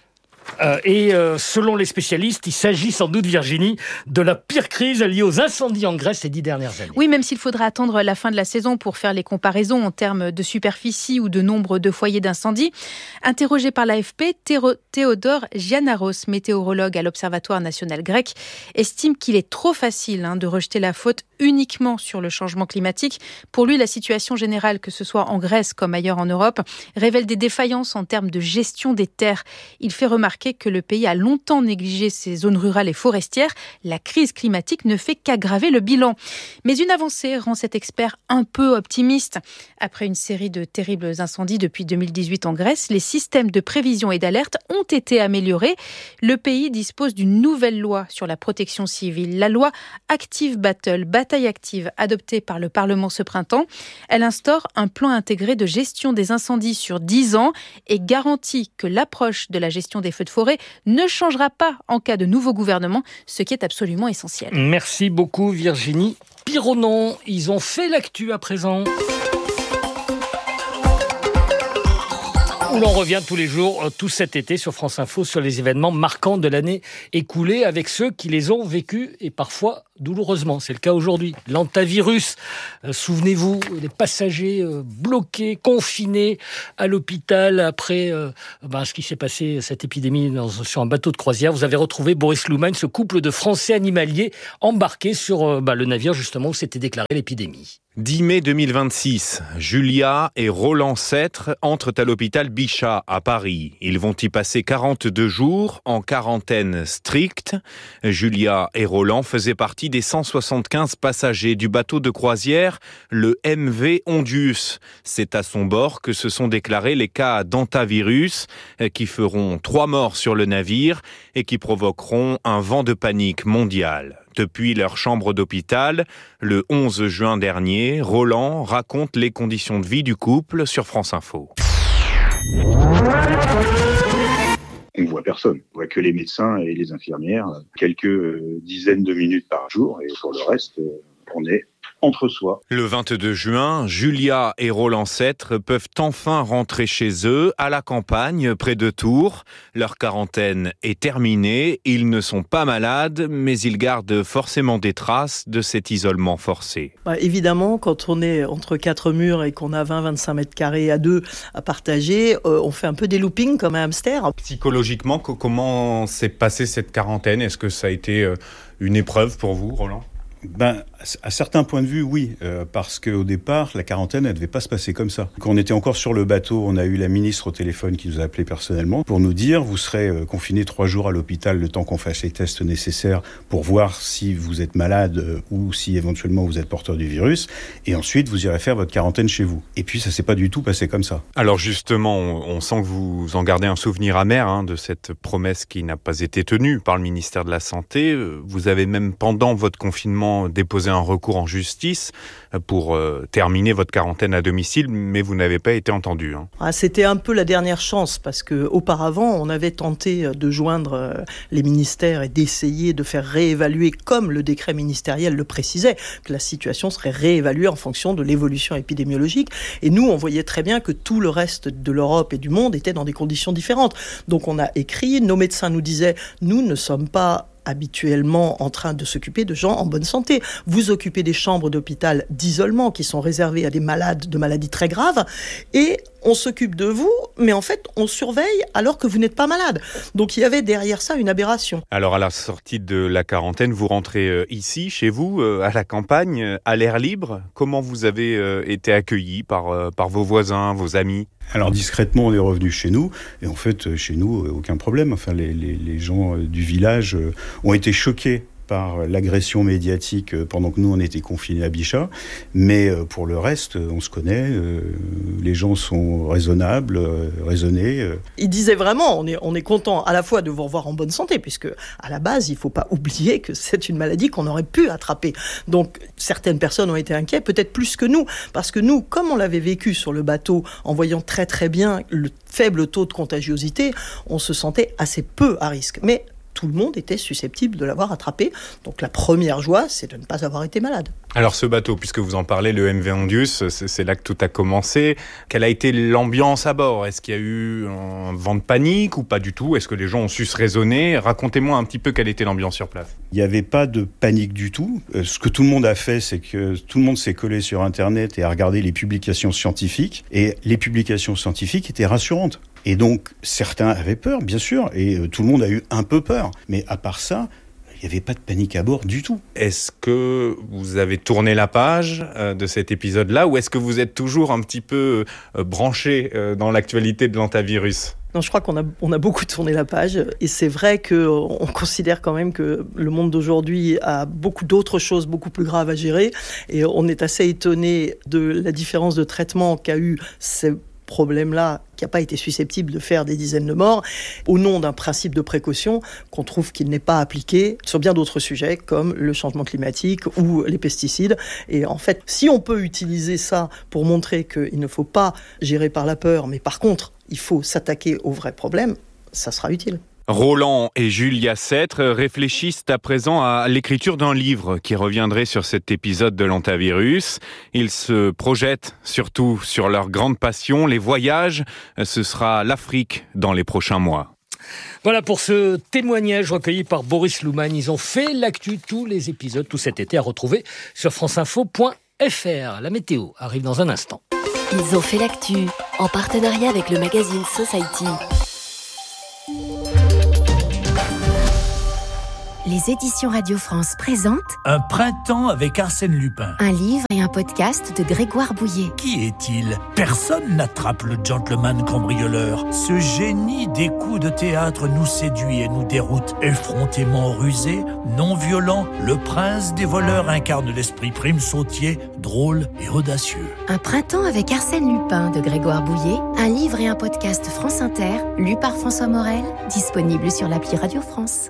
[SPEAKER 13] Et selon les spécialistes, il s'agit sans doute, Virginie, de la pire crise liée aux incendies en Grèce ces 10 dernières années.
[SPEAKER 2] Oui, même s'il faudra attendre la fin de la saison pour faire les comparaisons en termes de superficie ou de nombre de foyers d'incendie. Interrogé par l'AFP, Théodore Giannaros, météorologue à l'Observatoire national grec, estime qu'il est trop facile de rejeter la faute uniquement sur le changement climatique. Pour lui, la situation générale, que ce soit en Grèce comme ailleurs en Europe, révèle des défaillances en termes de gestion des terres. Il fait remarquer que le pays a longtemps négligé ses zones rurales et forestières. La crise climatique ne fait qu'aggraver le bilan. Mais une avancée rend cet expert un peu optimiste. Après une série de terribles incendies depuis 2018 en Grèce, les systèmes de prévision et d'alerte ont été améliorés. Le pays dispose d'une nouvelle loi sur la protection civile, la loi Active Battle, bataille active, adoptée par le Parlement ce printemps. Elle instaure un plan intégré de gestion des incendies sur 10 ans et garantit que l'approche de la gestion des feux de forêt ne changera pas en cas de nouveau gouvernement, ce qui est absolument essentiel.
[SPEAKER 13] Merci beaucoup Virginie Pironon. Ils ont fait l'actu à présent. Où l'on revient tous les jours, tout cet été sur France Info, sur les événements marquants de l'année écoulée avec ceux qui les ont vécus et parfois douloureusement. C'est le cas aujourd'hui. L'hantavirus, souvenez-vous, les passagers bloqués, confinés à l'hôpital après ce qui s'est passé, cette épidémie sur un bateau de croisière. Vous avez retrouvé Boris Loumagne, ce couple de Français animaliers embarqués sur le navire justement où s'était déclarée l'épidémie.
[SPEAKER 6] 10 mai 2026, Julia et Roland Sêtre entrent à l'hôpital Bichat à Paris. Ils vont y passer 42 jours en quarantaine stricte. Julia et Roland faisaient partie des 175 passagers du bateau de croisière, le MV Ondius. C'est à son bord que se sont déclarés les cas d'hantavirus qui feront 3 morts sur le navire et qui provoqueront un vent de panique mondial. Depuis leur chambre d'hôpital, le 11 juin dernier, Roland raconte les conditions de vie du couple sur France Info.
[SPEAKER 7] On ne voit personne. On voit que les médecins et les infirmières, quelques dizaines de minutes par jour, et pour le reste, on est entre soi.
[SPEAKER 6] Le 22 juin, Julia et Roland Sêtre peuvent enfin rentrer chez eux, à la campagne, près de Tours. Leur quarantaine est terminée, ils ne sont pas malades, mais ils gardent forcément des traces de cet isolement forcé.
[SPEAKER 9] Évidemment, quand on est entre 4 murs et qu'on a 20-25 mètres carrés à 2 à partager, on fait un peu des loopings comme un hamster.
[SPEAKER 6] Psychologiquement, comment s'est passée cette quarantaine ? Est-ce que ça a été une épreuve pour vous, Roland ?
[SPEAKER 24] À certains points de vue, oui, parce qu'au départ, la quarantaine, elle ne devait pas se passer comme ça. Quand on était encore sur le bateau, on a eu la ministre au téléphone qui nous a appelé personnellement pour nous dire, vous serez confinés 3 jours à l'hôpital le temps qu'on fasse les tests nécessaires pour voir si vous êtes malade ou si éventuellement vous êtes porteur du virus, et ensuite vous irez faire votre quarantaine chez vous. Et puis ça s'est pas du tout passé comme ça.
[SPEAKER 6] Alors justement, on sent que vous en gardez un souvenir amer de cette promesse qui n'a pas été tenue par le ministère de la Santé. Vous avez même pendant votre confinement déposé un recours en justice pour terminer votre quarantaine à domicile, mais vous n'avez pas été entendu.
[SPEAKER 9] C'était un peu la dernière chance, parce qu'auparavant, on avait tenté de joindre les ministères et d'essayer de faire réévaluer, comme le décret ministériel le précisait, que la situation serait réévaluée en fonction de l'évolution épidémiologique. Et nous, on voyait très bien que tout le reste de l'Europe et du monde était dans des conditions différentes. Donc on a écrit, nos médecins nous disaient, nous ne sommes pas habituellement en train de s'occuper de gens en bonne santé. Vous occupez des chambres d'hôpital d'isolement qui sont réservées à des malades de maladies très graves et on s'occupe de vous, mais en fait, on surveille alors que vous n'êtes pas malade. Donc il y avait derrière ça une aberration.
[SPEAKER 6] Alors à la sortie de la quarantaine, vous rentrez ici, chez vous, à la campagne, à l'air libre. Comment vous avez été accueillis par vos voisins, vos amis ?
[SPEAKER 24] Alors discrètement, on est revenu chez nous, et en fait, chez nous, aucun problème. Enfin, les gens du village ont été choqués par l'agression médiatique pendant que nous, on était confinés à Bichat. Mais pour le reste, on se connaît, les gens sont raisonnables, raisonnés.
[SPEAKER 9] Il disait vraiment, on est content à la fois de vous revoir en bonne santé, puisque à la base, il ne faut pas oublier que c'est une maladie qu'on aurait pu attraper. Donc certaines personnes ont été inquiètes, peut-être plus que nous, parce que nous, comme on l'avait vécu sur le bateau, en voyant très très bien le faible taux de contagiosité, on se sentait assez peu à risque. Mais tout le monde était susceptible de l'avoir attrapé. Donc la première joie, c'est de ne pas avoir été malade.
[SPEAKER 6] Alors ce bateau, puisque vous en parlez, le MV Ondius, c'est là que tout a commencé. Quelle a été l'ambiance à bord ? Est-ce qu'il y a eu un vent de panique ou pas du tout ? Est-ce que les gens ont su se raisonner ? Racontez-moi un petit peu quelle était l'ambiance sur place.
[SPEAKER 24] Il n'y avait pas de panique du tout. Ce que tout le monde a fait, c'est que tout le monde s'est collé sur Internet et a regardé les publications scientifiques. Et les publications scientifiques étaient rassurantes. Et donc certains avaient peur, bien sûr, et tout le monde a eu un peu peur. Mais à part ça, il n'y avait pas de panique à bord du tout.
[SPEAKER 6] Est-ce que vous avez tourné la page de cet épisode-là ou est-ce que vous êtes toujours un petit peu branché dans l'actualité de l'hantavirus ?
[SPEAKER 9] Non, je crois qu'on a beaucoup tourné la page et c'est vrai qu'on considère quand même que le monde d'aujourd'hui a beaucoup d'autres choses beaucoup plus graves à gérer et on est assez étonné de la différence de traitement qu'a eu ces problème-là, qui n'a pas été susceptible de faire des dizaines de morts, au nom d'un principe de précaution qu'on trouve qu'il n'est pas appliqué sur bien d'autres sujets, comme le changement climatique ou les pesticides. Et en fait, si on peut utiliser ça pour montrer qu'il ne faut pas gérer par la peur, mais par contre, il faut s'attaquer aux vrais problèmes, ça sera utile.
[SPEAKER 6] Roland et Julia Sêtre réfléchissent à présent à l'écriture d'un livre qui reviendrait sur cet épisode de l'hantavirus. Ils se projettent surtout sur leur grande passion, les voyages. Ce sera l'Afrique dans les prochains mois.
[SPEAKER 13] Voilà pour ce témoignage recueilli par Boris Louman. Ils ont fait l'actu, tous les épisodes, tout cet été à retrouver sur franceinfo.fr. La météo arrive dans un instant.
[SPEAKER 14] Ils ont fait l'actu en partenariat avec le magazine Society.
[SPEAKER 10] Les éditions Radio France présentent
[SPEAKER 11] Un printemps avec Arsène Lupin.
[SPEAKER 10] Un livre et un podcast de Grégoire Bouillet.
[SPEAKER 11] Qui est-il ? Personne n'attrape le gentleman cambrioleur. Ce génie des coups de théâtre nous séduit et nous déroute. Effrontément rusé, non violent, le prince des voleurs incarne l'esprit prime sautier, drôle et audacieux.
[SPEAKER 10] Un printemps avec Arsène Lupin de Grégoire Bouillet. Un livre et un podcast France Inter, lu par François Morel, disponible sur l'appli Radio France.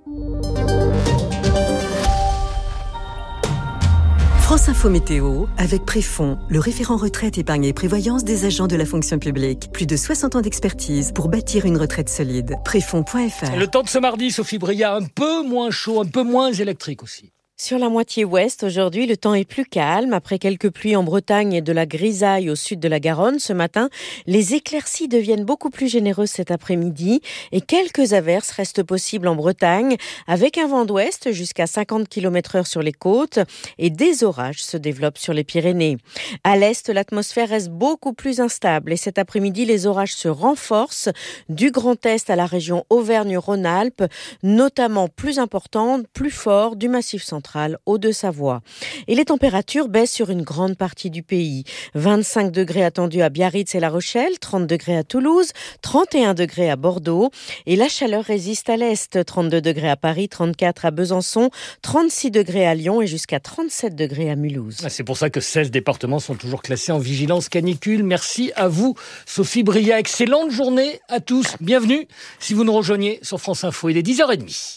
[SPEAKER 12] France Info Météo avec Préfond, le référent retraite, épargne et prévoyance des agents de la fonction publique. Plus de 60 ans d'expertise pour bâtir une retraite solide. Préfond.fr.
[SPEAKER 13] Le temps de ce mardi, Sophie Bria, un peu moins chaud, un peu moins électrique aussi.
[SPEAKER 4] Sur la moitié ouest, aujourd'hui, le temps est plus calme. Après quelques pluies en Bretagne et de la grisaille au sud de la Garonne ce matin, les éclaircies deviennent beaucoup plus généreuses cet après-midi et quelques averses restent possibles en Bretagne avec un vent d'ouest jusqu'à 50 km/h sur les côtes et des orages se développent sur les Pyrénées. À l'est, l'atmosphère reste beaucoup plus instable et cet après-midi, les orages se renforcent du Grand Est à la région Auvergne-Rhône-Alpes, notamment plus importants, plus forts du Massif central Hauts-de-Savoie. Et les températures baissent sur une grande partie du pays. 25 degrés attendus à Biarritz et La Rochelle, 30 degrés à Toulouse, 31 degrés à Bordeaux. Et la chaleur résiste à l'est. 32 degrés à Paris, 34 à Besançon, 36 degrés à Lyon et jusqu'à 37 degrés à Mulhouse.
[SPEAKER 13] C'est pour ça que 16 départements sont toujours classés en vigilance canicule. Merci à vous, Sophie Bria. Excellente journée à tous. Bienvenue si vous nous rejoignez sur France Info. Il est 10h30.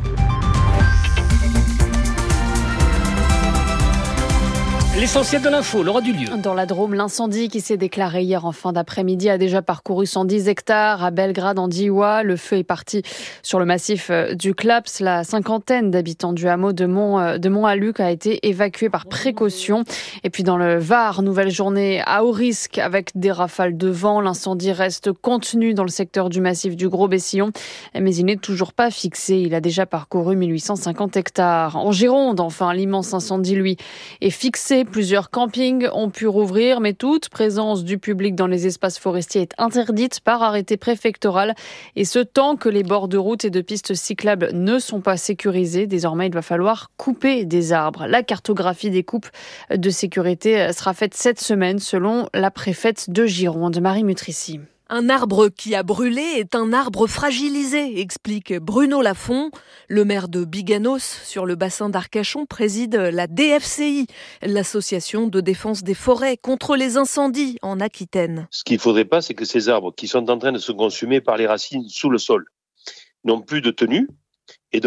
[SPEAKER 13] L'essentiel de l'info, Laura Dulieu.
[SPEAKER 5] Dans la Drôme, l'incendie qui s'est déclaré hier en fin d'après-midi a déjà parcouru 110 hectares à Belgrade en Diois. Le feu est parti sur le massif du Claps. La cinquantaine d'habitants du hameau de Mont-à-Luc a été évacuée par précaution. Et puis dans le Var, nouvelle journée à haut risque avec des rafales de vent. L'incendie reste contenu dans le secteur du massif du Gros-Bessillon, mais il n'est toujours pas fixé. Il a déjà parcouru 1850 hectares. En Gironde, enfin, l'immense incendie, lui, est fixé. Plusieurs campings ont pu rouvrir, mais toute présence du public dans les espaces forestiers est interdite par arrêté préfectoral. Et ce tant que les bords de route et de pistes cyclables ne sont pas sécurisés, désormais il va falloir couper des arbres. La cartographie des coupes de sécurité sera faite cette semaine selon la préfète de Gironde, Marie Mutrici.
[SPEAKER 16] Un arbre qui a brûlé est un arbre fragilisé, explique Bruno Lafont. Le maire de Biganos, sur le bassin d'Arcachon, préside la DFCI, l'association de défense des forêts contre les incendies en Aquitaine.
[SPEAKER 25] Ce qu'il ne faudrait pas, c'est que ces arbres qui sont en train de se consumer par les racines sous le sol n'ont plus de tenue. Et donc,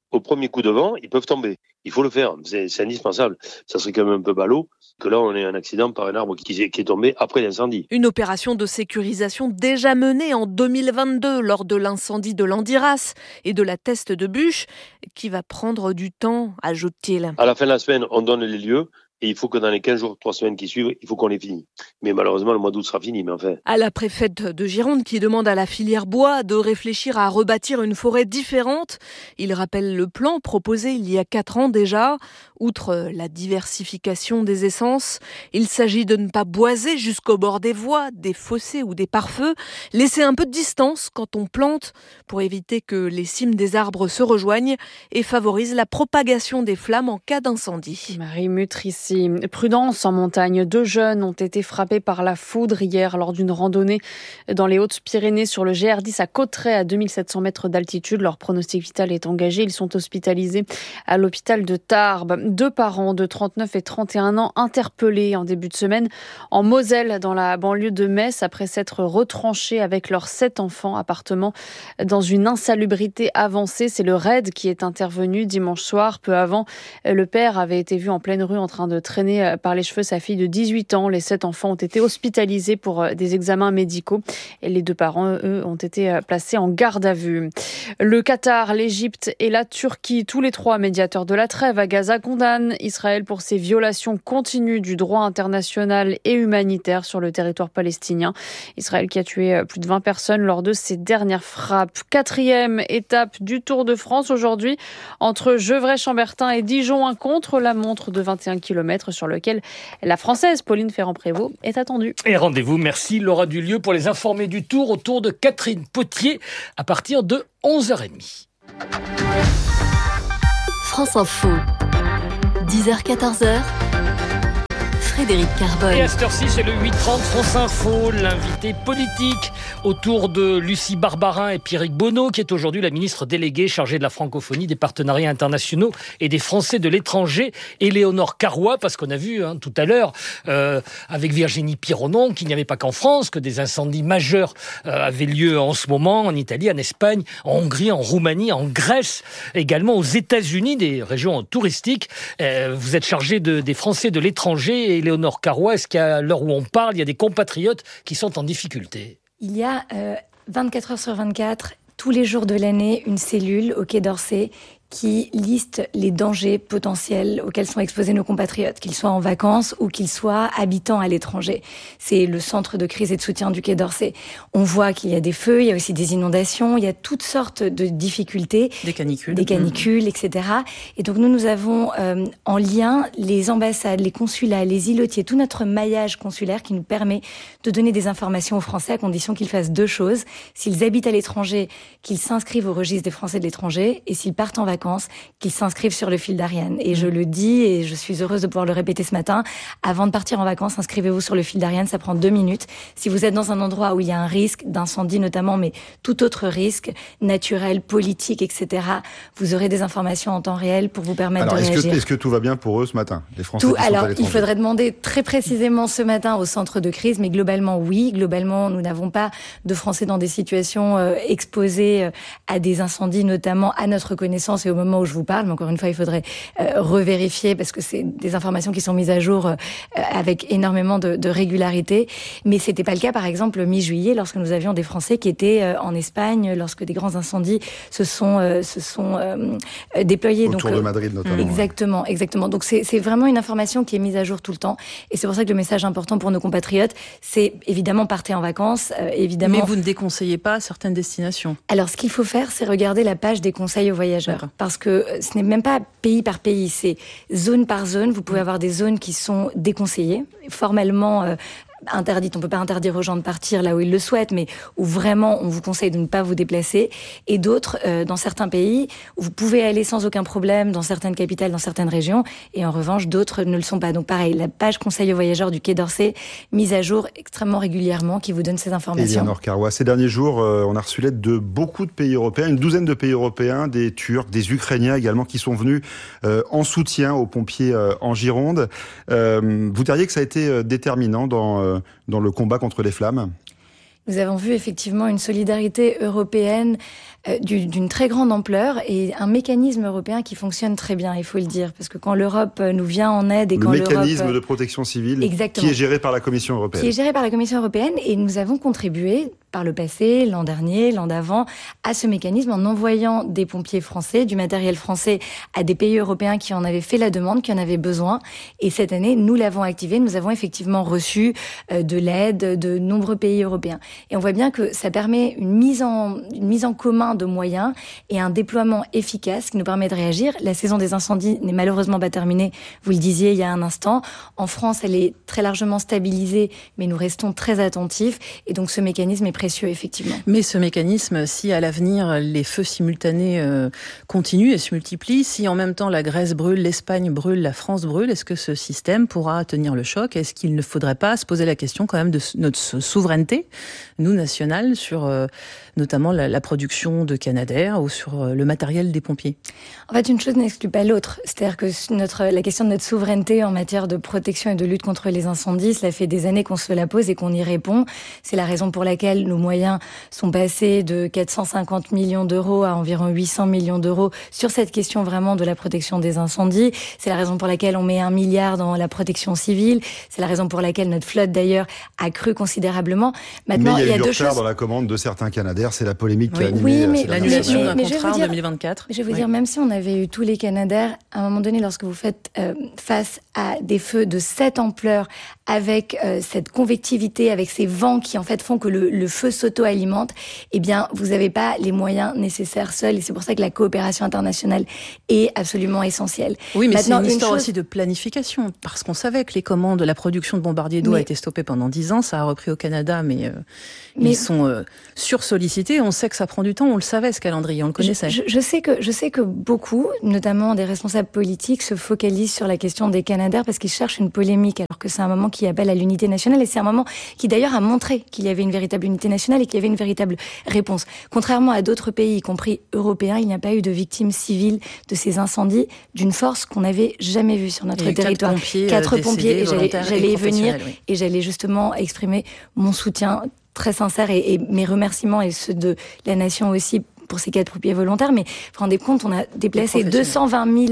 [SPEAKER 25] au premier coup de vent, ils peuvent tomber. Il faut le faire, c'est indispensable. Ça serait quand même un peu ballot que là, on ait un accident par un arbre qui est tombé après l'incendie.
[SPEAKER 16] Une opération de sécurisation déjà menée en 2022 lors de l'incendie de Landiras et de la Teste de Buch, qui va prendre du temps, ajoute-t-il.
[SPEAKER 25] À la fin de la semaine, on donne les lieux. Et il faut que dans les 15 jours, 3 semaines qui suivent, il faut qu'on les finisse. Mais malheureusement, le mois d'août sera fini, mais enfin.
[SPEAKER 16] À la préfète de Gironde qui demande à la filière bois de réfléchir à rebâtir une forêt différente. Il rappelle le plan proposé il y a 4 ans déjà. Outre la diversification des essences, il s'agit de ne pas boiser jusqu'au bord des voies, des fossés ou des pare-feux. Laisser un peu de distance quand on plante pour éviter que les cimes des arbres se rejoignent et favorise la propagation des flammes en cas d'incendie.
[SPEAKER 5] Marie Mutrici. Prudence en montagne. 2 jeunes ont été frappés par la foudre hier lors d'une randonnée dans les Hautes-Pyrénées sur le GR10 à Cauterets à 2700 mètres d'altitude. Leur pronostic vital est engagé. Ils sont hospitalisés à l'hôpital de Tarbes. 2 parents de 39 et 31 ans interpellés en début de semaine en Moselle dans la banlieue de Metz après s'être retranchés avec leurs 7 enfants appartements dans une insalubrité avancée. C'est le RAID qui est intervenu dimanche soir. Peu avant, le père avait été vu en pleine rue en train de traîner par les cheveux sa fille de 18 ans. Les 7 enfants ont été hospitalisés pour des examens médicaux et les 2 parents, eux, ont été placés en garde à vue. Le Qatar, l'Égypte et la Turquie, tous les 3 médiateurs de la trêve à Gaza, condamnent Israël pour ses violations continues du droit international et humanitaire sur le territoire palestinien. Israël qui a tué plus de 20 personnes lors de ses dernières frappes. 4e étape du Tour de France aujourd'hui entre Gevrey-Chambertin et Dijon, un contre-la-montre de 21 km sur lequel la Française Pauline Ferrand-Prévot est attendue.
[SPEAKER 13] Et rendez-vous, merci Laura Dulieu pour les informés du Tour autour de Catherine Potier à partir de 11h30.
[SPEAKER 14] France Info, 10h-14h. Frédéric Carbone.
[SPEAKER 13] Et à cette heure-ci, c'est le 8h30 France Info, l'invité politique autour de Lucie Barbarin et Pierrick Bonneau, qui est aujourd'hui la ministre déléguée chargée de la francophonie, des partenariats internationaux et des Français de l'étranger, et Léonore Carrois, parce qu'on a vu tout à l'heure avec Virginie Pironon qu'il n'y avait pas qu'en France que des incendies majeurs avaient lieu en ce moment, en Italie, en Espagne, en Hongrie, en Roumanie, en Grèce, également aux États-Unis, des régions touristiques. Vous êtes chargée des Français de l'étranger, et Léonore Carrois, est-ce qu'à l'heure où on parle, il y a des compatriotes qui sont en difficulté ?
[SPEAKER 8] Il y a 24 heures sur 24, tous les jours de l'année, une cellule au Quai d'Orsay qui liste les dangers potentiels auxquels sont exposés nos compatriotes, qu'ils soient en vacances ou qu'ils soient habitants à l'étranger. C'est le centre de crise et de soutien du Quai d'Orsay. On voit qu'il y a des feux, il y a aussi des inondations, il y a toutes sortes de difficultés. Des canicules, etc. Et donc nous avons en lien les ambassades, les consulats, les îlotiers, tout notre maillage consulaire qui nous permet de donner des informations aux Français à condition qu'ils fassent 2 choses. S'ils habitent à l'étranger, qu'ils s'inscrivent au registre des Français de l'étranger, et s'ils partent en vacances, qu'ils s'inscrivent sur le fil d'Ariane. Et je le dis, et je suis heureuse de pouvoir le répéter ce matin, avant de partir en vacances, inscrivez-vous sur le fil d'Ariane, ça prend 2 minutes. Si vous êtes dans un endroit où il y a un risque d'incendie notamment, mais tout autre risque, naturel, politique, etc., vous aurez des informations en temps réel pour vous permettre de réagir.
[SPEAKER 15] Est-ce que tout va bien pour eux ce matin, les Français qui sont à l'étranger ?
[SPEAKER 8] Il faudrait demander très précisément ce matin au centre de crise, mais globalement, oui. Globalement, nous n'avons pas de Français dans des situations exposées à des incendies, notamment à notre connaissance et au moment où je vous parle, mais encore une fois, il faudrait revérifier parce que c'est des informations qui sont mises à jour avec énormément de régularité. Mais c'était pas le cas, par exemple, mi-juillet, lorsque nous avions des Français qui étaient en Espagne, lorsque des grands incendies se sont déployés.
[SPEAKER 15] Autour de Madrid, notamment.
[SPEAKER 8] Exactement. Donc c'est vraiment une information qui est mise à jour tout le temps. Et c'est pour ça que le message important pour nos compatriotes, c'est évidemment partez en vacances, évidemment.
[SPEAKER 2] Mais vous ne déconseillez pas certaines destinations.
[SPEAKER 8] Alors, ce qu'il faut faire, c'est regarder la page des conseils aux voyageurs. Parce que ce n'est même pas pays par pays, c'est zone par zone. Vous pouvez avoir des zones qui sont déconseillées, formellement interdites. On ne peut pas interdire aux gens de partir là où ils le souhaitent, mais où vraiment on vous conseille de ne pas vous déplacer. Et d'autres, dans certains pays, où vous pouvez aller sans aucun problème, dans certaines capitales, dans certaines régions. Et en revanche, d'autres ne le sont pas. Donc pareil, la page conseil aux voyageurs du Quai d'Orsay, mise à jour extrêmement régulièrement, qui vous donne ces informations.
[SPEAKER 15] Léonore Carrois, ces derniers jours, on a reçu l'aide de beaucoup de pays européens, une douzaine de pays européens, des Turcs, des Ukrainiens également, qui sont venus en soutien aux pompiers en Gironde. Vous diriez que ça a été déterminant dans le combat contre les flammes ?
[SPEAKER 8] Nous avons vu effectivement une solidarité européenne d'une très grande ampleur et un mécanisme européen qui fonctionne très bien, il faut le dire, parce que quand l'Europe nous vient en aide et quand l'Europe...
[SPEAKER 15] Le mécanisme de protection civile qui est géré par la Commission européenne.
[SPEAKER 8] Qui est géré par la Commission européenne et nous avons contribué par le passé, l'an dernier, l'an d'avant, à ce mécanisme en envoyant des pompiers français, du matériel français à des pays européens qui en avaient fait la demande, qui en avaient besoin. Et cette année, nous l'avons activé. Nous avons effectivement reçu de l'aide de nombreux pays européens. Et on voit bien que ça permet une mise en commun de moyens et un déploiement efficace qui nous permet de réagir. La saison des incendies n'est malheureusement pas terminée. Vous le disiez il y a un instant. En France, elle est très largement stabilisée, mais nous restons très attentifs. Et donc, ce mécanisme est précieux, effectivement.
[SPEAKER 2] Mais ce mécanisme, si à l'avenir les feux simultanés continuent et se multiplient, si en même temps la Grèce brûle, l'Espagne brûle, la France brûle, est-ce que ce système pourra tenir le choc ? Est-ce qu'il ne faudrait pas se poser la question quand même de notre souveraineté, nous nationale, sur notamment la production de Canadair ou sur le matériel des pompiers ?
[SPEAKER 8] En fait, une chose n'exclut pas l'autre. C'est-à-dire que la question de notre souveraineté en matière de protection et de lutte contre les incendies, cela fait des années qu'on se la pose et qu'on y répond. C'est la raison pour laquelle nos moyens sont passés de 450 millions d'euros à environ 800 millions d'euros sur cette question vraiment de la protection des incendies. C'est la raison pour laquelle on met 1 milliard dans la protection civile. C'est la raison pour laquelle notre flotte, d'ailleurs, a cru considérablement. Maintenant,
[SPEAKER 15] mais il y a eu
[SPEAKER 8] deux
[SPEAKER 15] retard
[SPEAKER 8] choses
[SPEAKER 15] dans la commande de certains Canadair. C'est la polémique qui a animé
[SPEAKER 8] oui, mais
[SPEAKER 2] l'annulation d'un contrat en 2024.
[SPEAKER 8] Je vais vous dire, même si on avait eu tous les Canadair, à un moment donné, lorsque vous faites face à des feux de cette ampleur, avec cette convectivité, avec ces vents qui en fait font que le feu s'auto-alimente, eh bien, vous n'avez pas les moyens nécessaires seuls. Et c'est pour ça que la coopération internationale est absolument essentielle.
[SPEAKER 2] Oui, mais maintenant, c'est une histoire aussi de planification, parce qu'on savait que les commandes, la production de bombardiers d'eau a été stoppée pendant 10 ans. Ça a repris au Canada, mais ils sont sursollicités. On sait que ça prend du temps. On le savait, ce calendrier, on le connaissait.
[SPEAKER 8] Je sais que beaucoup, notamment des responsables politiques, se focalisent sur la question des Canadair parce qu'ils cherchent une polémique, alors que c'est un moment qui appelle à l'unité nationale et c'est un moment qui d'ailleurs a montré qu'il y avait une véritable unité nationale et qu'il y avait une véritable réponse. Contrairement à d'autres pays, y compris européens, il n'y a pas eu de victimes civiles de ces incendies d'une force qu'on n'avait jamais vue sur notre territoire. 4 pompiers, j'allais y venir et j'allais justement exprimer mon soutien très sincère et mes remerciements et ceux de la nation aussi pour ces 4 pompiers volontaires. Mais vous vous rendez compte, on a déplacé 220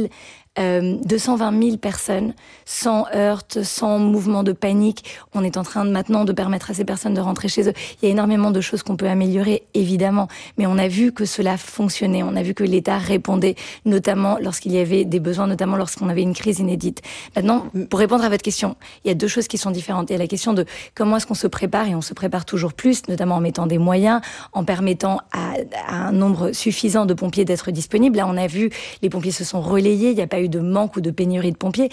[SPEAKER 8] 000 personnes, sans heurts, sans mouvement de panique. On est en train maintenant de permettre à ces personnes de rentrer chez eux. Il y a énormément de choses qu'on peut améliorer, évidemment, mais on a vu que cela fonctionnait. On a vu que l'État répondait, notamment lorsqu'il y avait des besoins, notamment lorsqu'on avait une crise inédite. Maintenant, pour répondre à votre question, il y a 2 choses qui sont différentes. Il y a la question de comment est-ce qu'on se prépare, et on se prépare toujours plus, notamment en mettant des moyens, en permettant à un nombre suffisant de pompiers d'être disponibles. Là, on a vu, les pompiers se sont relayés, il n'y a pas eu de manque ou de pénurie de pompiers.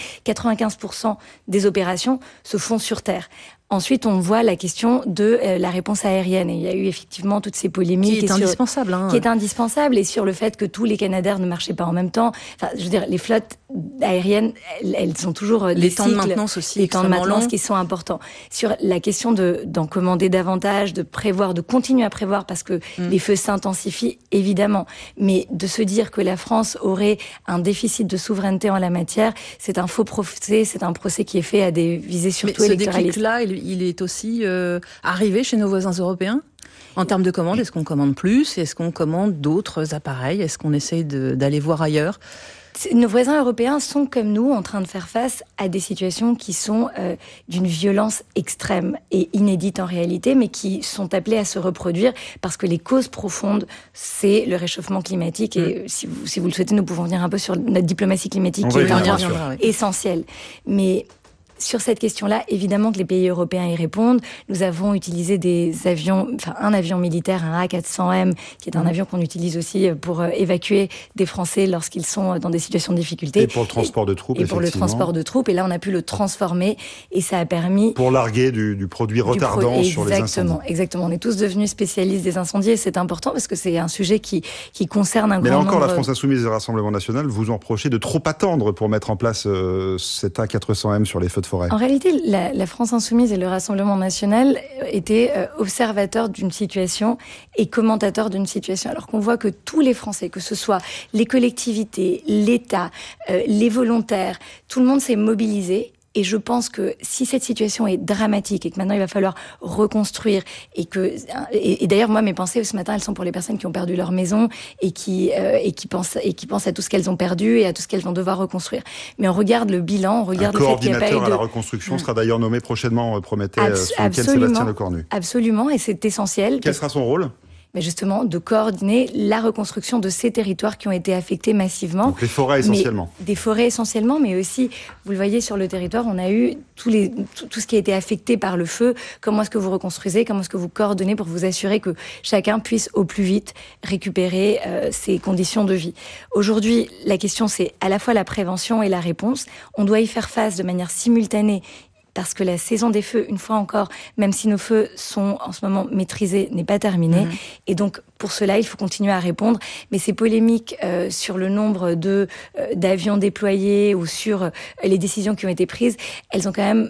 [SPEAKER 8] 95% des opérations se font sur terre. Ensuite, on voit la question de la réponse aérienne. Et il y a eu effectivement toutes ces polémiques.
[SPEAKER 2] Qui est indispensable.
[SPEAKER 8] Qui est indispensable. Et sur le fait que tous les Canadair ne marchaient pas en même temps. Enfin, je veux dire, les flottes aériennes, elles sont toujours
[SPEAKER 2] les temps de maintenance aussi.
[SPEAKER 8] Les temps de maintenance qui sont importants. Sur la question d'en commander davantage, de prévoir, de continuer à prévoir parce que les feux s'intensifient, évidemment. Mais de se dire que la France aurait un déficit de souveraineté en la matière, c'est un faux procès. C'est un procès qui est fait à des visées surtout électoralistes.
[SPEAKER 2] Mais ce déclic-là, il est aussi arrivé chez nos voisins européens ? En termes de commandes, est-ce qu'on commande plus ? Est-ce qu'on commande d'autres appareils ? Est-ce qu'on essaye d'aller voir ailleurs ?
[SPEAKER 8] Nos voisins européens sont, comme nous, en train de faire face à des situations qui sont d'une violence extrême et inédite en réalité, mais qui sont appelées à se reproduire parce que les causes profondes, c'est le réchauffement climatique. Et si vous le souhaitez, nous pouvons venir un peu sur notre diplomatie climatique qui est essentielle. Mais sur cette question-là, évidemment que les pays européens y répondent. Nous avons utilisé des avions, un avion militaire, un A400M, qui est un avion qu'on utilise aussi pour évacuer des Français lorsqu'ils sont dans des situations de difficulté.
[SPEAKER 15] Et pour le transport de troupes,
[SPEAKER 8] et pour le transport de troupes. Et là, on a pu le transformer et ça a permis...
[SPEAKER 15] Pour larguer du produit retardant sur les incendies.
[SPEAKER 8] Exactement. On est tous devenus spécialistes des incendies et c'est important parce que c'est un sujet qui concerne un grand nombre...
[SPEAKER 15] Mais là encore, la France Insoumise et le Rassemblement National vous en reprochez de trop attendre pour mettre en place cet A400M sur les feux de forêt.
[SPEAKER 8] En réalité, la France Insoumise et le Rassemblement National étaient observateurs d'une situation et commentateurs d'une situation. Alors qu'on voit que tous les Français, que ce soit les collectivités, l'État, les volontaires, tout le monde s'est mobilisé Et je pense que si cette situation est dramatique et que maintenant il va falloir reconstruire et d'ailleurs moi mes pensées ce matin elles sont pour les personnes qui ont perdu leur maison et qui pensent à tout ce qu'elles ont perdu et à tout ce qu'elles vont devoir reconstruire. Mais on regarde le bilan, on regarde le fait qu'il n'y a pas eu de...
[SPEAKER 15] Un coordinateur à la reconstruction sera d'ailleurs nommé prochainement, promettait ce week-end Sébastien Lecornu.
[SPEAKER 8] Absolument, et c'est essentiel.
[SPEAKER 15] Quel sera son rôle ?
[SPEAKER 8] Mais justement, de coordonner la reconstruction de ces territoires qui ont été affectés massivement.
[SPEAKER 15] Donc les forêts essentiellement.
[SPEAKER 8] Des forêts essentiellement, mais aussi, vous le voyez sur le territoire, on a eu tout ce qui a été affecté par le feu. Comment est-ce que vous reconstruisez ? Comment est-ce que vous coordonnez pour vous assurer que chacun puisse au plus vite récupérer ses conditions de vie ? Aujourd'hui, la question, c'est à la fois la prévention et la réponse. On doit y faire face de manière simultanée. Parce que la saison des feux, une fois encore, même si nos feux sont en ce moment maîtrisés, n'est pas terminée. Et donc, pour cela, il faut continuer à répondre. Mais ces polémiques sur le nombre d'avions déployés ou sur les décisions qui ont été prises, elles sont quand même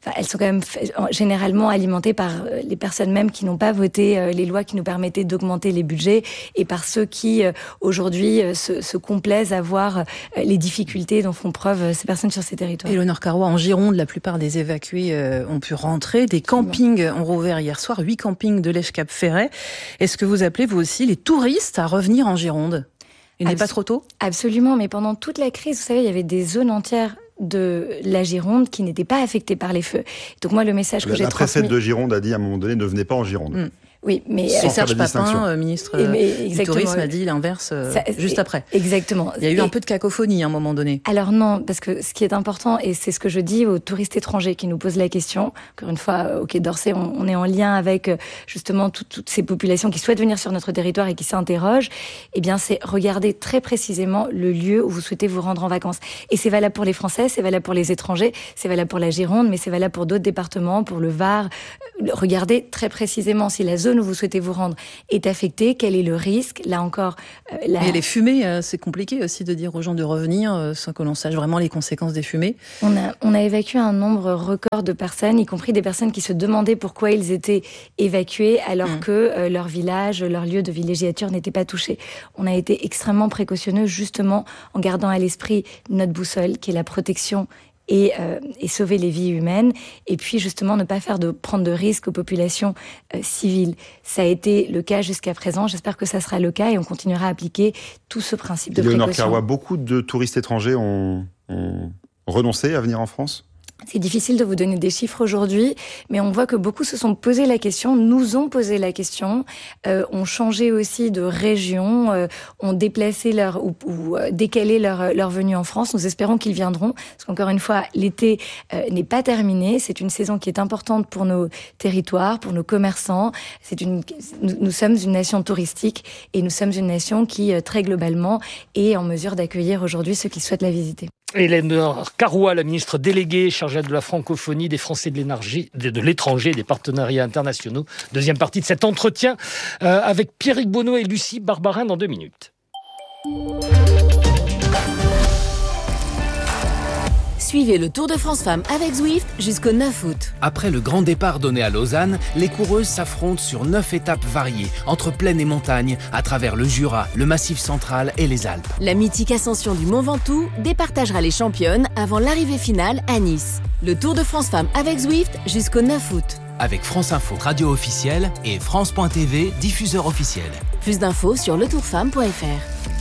[SPEAKER 8] généralement alimentées par les personnes même qui n'ont pas voté les lois qui nous permettaient d'augmenter les budgets et par ceux qui, aujourd'hui, se complaisent à voir les difficultés dont font preuve ces personnes sur ces territoires.
[SPEAKER 2] Éléonore Carrois, en Gironde, la plupart des évacués ont pu rentrer. Des campings ont rouvert hier soir, 8 campings de l'Èche-Cap-Ferret. Est-ce que vous appelez, vous aussi, les touristes à revenir en Gironde ? Il n'est pas trop tôt ?
[SPEAKER 8] Absolument, mais pendant toute la crise, vous savez, il y avait des zones entières de la Gironde qui n'étaient pas affectées par les feux. Donc moi, le message que j'ai transmis...
[SPEAKER 15] La préfète de Gironde a dit à un moment donné, ne venez pas en Gironde.
[SPEAKER 8] Oui, mais
[SPEAKER 2] Serge Papin, ministre du Tourisme, a dit l'inverse juste après.
[SPEAKER 8] Exactement.
[SPEAKER 2] Il y a eu un peu de cacophonie à un moment donné.
[SPEAKER 8] Alors non, parce que ce qui est important, et c'est ce que je dis aux touristes étrangers qui nous posent la question, encore une fois, au Quai d'Orsay, on est en lien avec justement toutes ces populations qui souhaitent venir sur notre territoire et qui s'interrogent, eh bien c'est regarder très précisément le lieu où vous souhaitez vous rendre en vacances. Et c'est valable pour les Français, c'est valable pour les étrangers, c'est valable pour la Gironde, mais c'est valable pour d'autres départements, pour le Var. Regardez très précisément si la zone où vous souhaitez vous rendre est affectée, quel est le risque, là encore...
[SPEAKER 2] Mais les fumées, c'est compliqué aussi de dire aux gens de revenir sans que l'on sache vraiment les conséquences des fumées.
[SPEAKER 8] On a évacué un nombre record de personnes, y compris des personnes qui se demandaient pourquoi ils étaient évacués alors que leur village, leur lieu de villégiature n'était pas touché. On a été extrêmement précautionneux justement en gardant à l'esprit notre boussole qui est la protection et sauver les vies humaines, et puis justement ne pas prendre de risques aux populations civiles. Ça a été le cas jusqu'à présent, j'espère que ça sera le cas, et on continuera à appliquer tout ce principe de précaution.
[SPEAKER 15] Éléonore Carrois, beaucoup de touristes étrangers ont renoncé à venir en France ?
[SPEAKER 8] C'est difficile de vous donner des chiffres aujourd'hui, mais on voit que beaucoup se sont posé la question, nous ont posé la question, ont changé aussi de région, ont déplacé ou décalé leur venue en France. Nous espérons qu'ils viendront, parce qu'encore une fois, l'été n'est pas terminé. C'est une saison qui est importante pour nos territoires, pour nos commerçants. Nous sommes une nation touristique et nous sommes une nation qui, très globalement, est en mesure d'accueillir aujourd'hui ceux qui souhaitent la visiter.
[SPEAKER 13] Éléonore Carrois, la ministre déléguée chargée de la francophonie, des Français de l'étranger, des partenariats internationaux. Deuxième partie de cet entretien avec Pierrick Bonneau et Lucie Barbarin dans 2 minutes.
[SPEAKER 14] Suivez le Tour de France Femmes avec Zwift jusqu'au 9 août.
[SPEAKER 17] Après le grand départ donné à Lausanne, les coureuses s'affrontent sur 9 étapes variées, entre plaine et montagne, à travers le Jura, le Massif central et les Alpes.
[SPEAKER 14] La mythique ascension du Mont Ventoux départagera les championnes avant l'arrivée finale à Nice. Le Tour de France Femmes avec Zwift jusqu'au 9 août.
[SPEAKER 17] Avec France Info, radio officielle, et France.tv, diffuseur officiel.
[SPEAKER 14] Plus d'infos sur letourfemme.fr.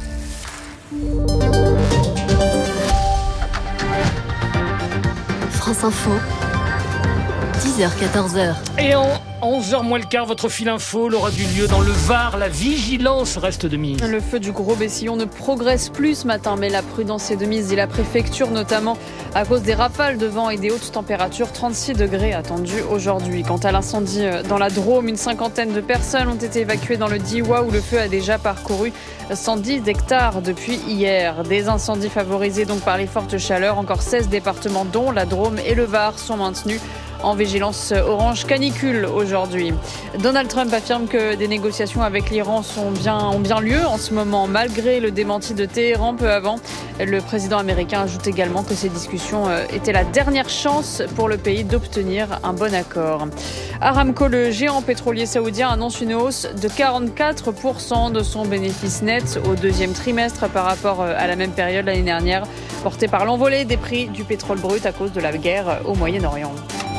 [SPEAKER 14] France Info, 10h-14h.
[SPEAKER 13] Et en 11h moins le quart, votre fil info aura du lieu dans le Var. La vigilance reste de mise.
[SPEAKER 5] Le feu du Gros Bessillon ne progresse plus ce matin, mais la prudence est de mise, dit la préfecture, notamment à cause des rafales de vent et des hautes températures. 36 degrés attendus aujourd'hui. Quant à l'incendie dans la Drôme, une 50aine de personnes ont été évacuées dans le Diois où le feu a déjà parcouru 110 hectares depuis hier. Des incendies favorisés donc par les fortes chaleurs. Encore 16 départements dont la Drôme et le Var sont maintenus en vigilance orange canicule aujourd'hui. Donald Trump affirme que des négociations avec l'Iran ont bien lieu en ce moment, malgré le démenti de Téhéran peu avant. Le président américain ajoute également que ces discussions étaient la dernière chance pour le pays d'obtenir un bon accord. Aramco, le géant pétrolier saoudien, annonce une hausse de 44% de son bénéfice net au deuxième trimestre par rapport à la même période l'année dernière, portée par l'envolée des prix du pétrole brut à cause de la guerre au Moyen-Orient.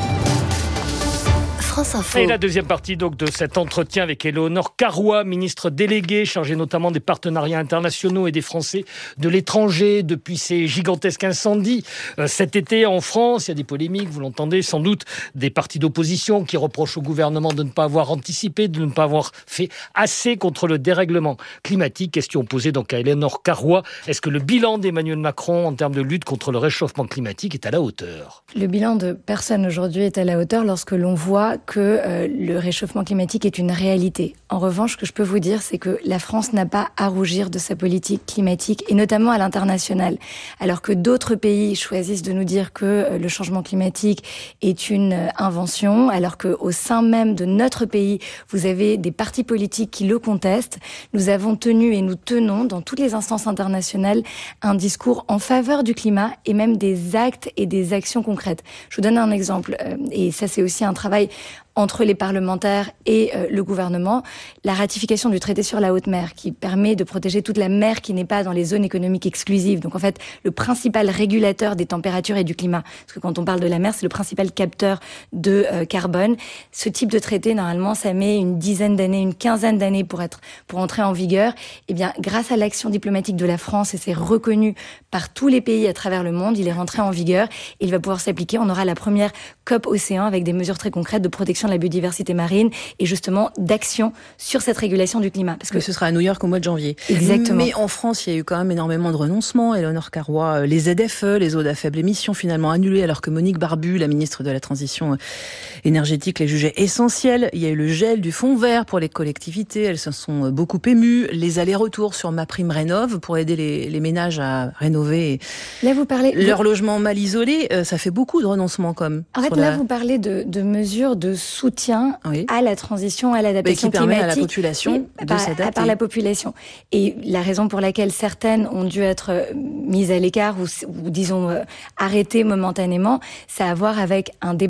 [SPEAKER 2] Et la deuxième partie donc de cet entretien avec Éléonore Carrois, ministre déléguée chargée notamment des partenariats internationaux et des Français de l'étranger depuis ces gigantesques incendies. Cet été en France, il y a des polémiques, vous l'entendez sans doute, des partis d'opposition qui reprochent au gouvernement de ne pas avoir anticipé, de ne pas avoir fait assez contre le dérèglement climatique. Question posée donc à Éléonore Carrois. Est-ce que le bilan d'Emmanuel Macron en termes de lutte contre le réchauffement climatique est à la hauteur ?
[SPEAKER 8] Le bilan de personne aujourd'hui est à la hauteur lorsque l'on voit que le réchauffement climatique est une réalité. En revanche, ce que je peux vous dire, c'est que la France n'a pas à rougir de sa politique climatique, et notamment à l'international. Alors que d'autres pays choisissent de nous dire que le changement climatique est une invention, alors qu'au sein même de notre pays, vous avez des partis politiques qui le contestent. Nous avons tenu et nous tenons, dans toutes les instances internationales, un discours en faveur du climat et même des actes et des actions concrètes. Je vous donne un exemple, et ça c'est aussi un travail entre les parlementaires et le gouvernement, la ratification du traité sur la haute mer qui permet de protéger toute la mer qui n'est pas dans les zones économiques exclusives. Donc en fait, le principal régulateur des températures et du climat, parce que quand on parle de la mer, c'est le principal capteur de carbone. Ce type de traité, normalement, ça met une dizaine d'années, une quinzaine d'années pour entrer en vigueur. Eh bien, grâce à l'action diplomatique de la France, et c'est reconnu par tous les pays à travers le monde, il est rentré en vigueur et il va pouvoir s'appliquer. On aura la première COP Océan avec des mesures très concrètes de protection de la biodiversité marine et justement d'action sur cette régulation du climat.
[SPEAKER 2] Parce que ce sera à New York au mois de janvier.
[SPEAKER 8] Exactement.
[SPEAKER 2] Mais en France, il y a eu quand même énormément de renoncements. Éléonore Carrois, les ZFE, les eaux à faible émission, finalement annulées, alors que Monique Barbu, la ministre de la Transition énergétique, les jugeait essentielles. Il y a eu le gel du fonds vert pour les collectivités. Elles se sont beaucoup émues. Les allers-retours sur MaPrimeRénov' pour aider les ménages à rénover
[SPEAKER 8] là, vous parlez
[SPEAKER 2] leur logement mal isolé. Ça fait beaucoup de renoncements comme.
[SPEAKER 8] En fait, là, vous parlez de mesures de soutien à la transition, à l'adaptation climatique.
[SPEAKER 2] Qui permet à la population de s'adapter.
[SPEAKER 8] Par la population. Et la raison pour laquelle certaines ont dû être mises à l'écart ou disons arrêtées momentanément, ça a à voir avec un débat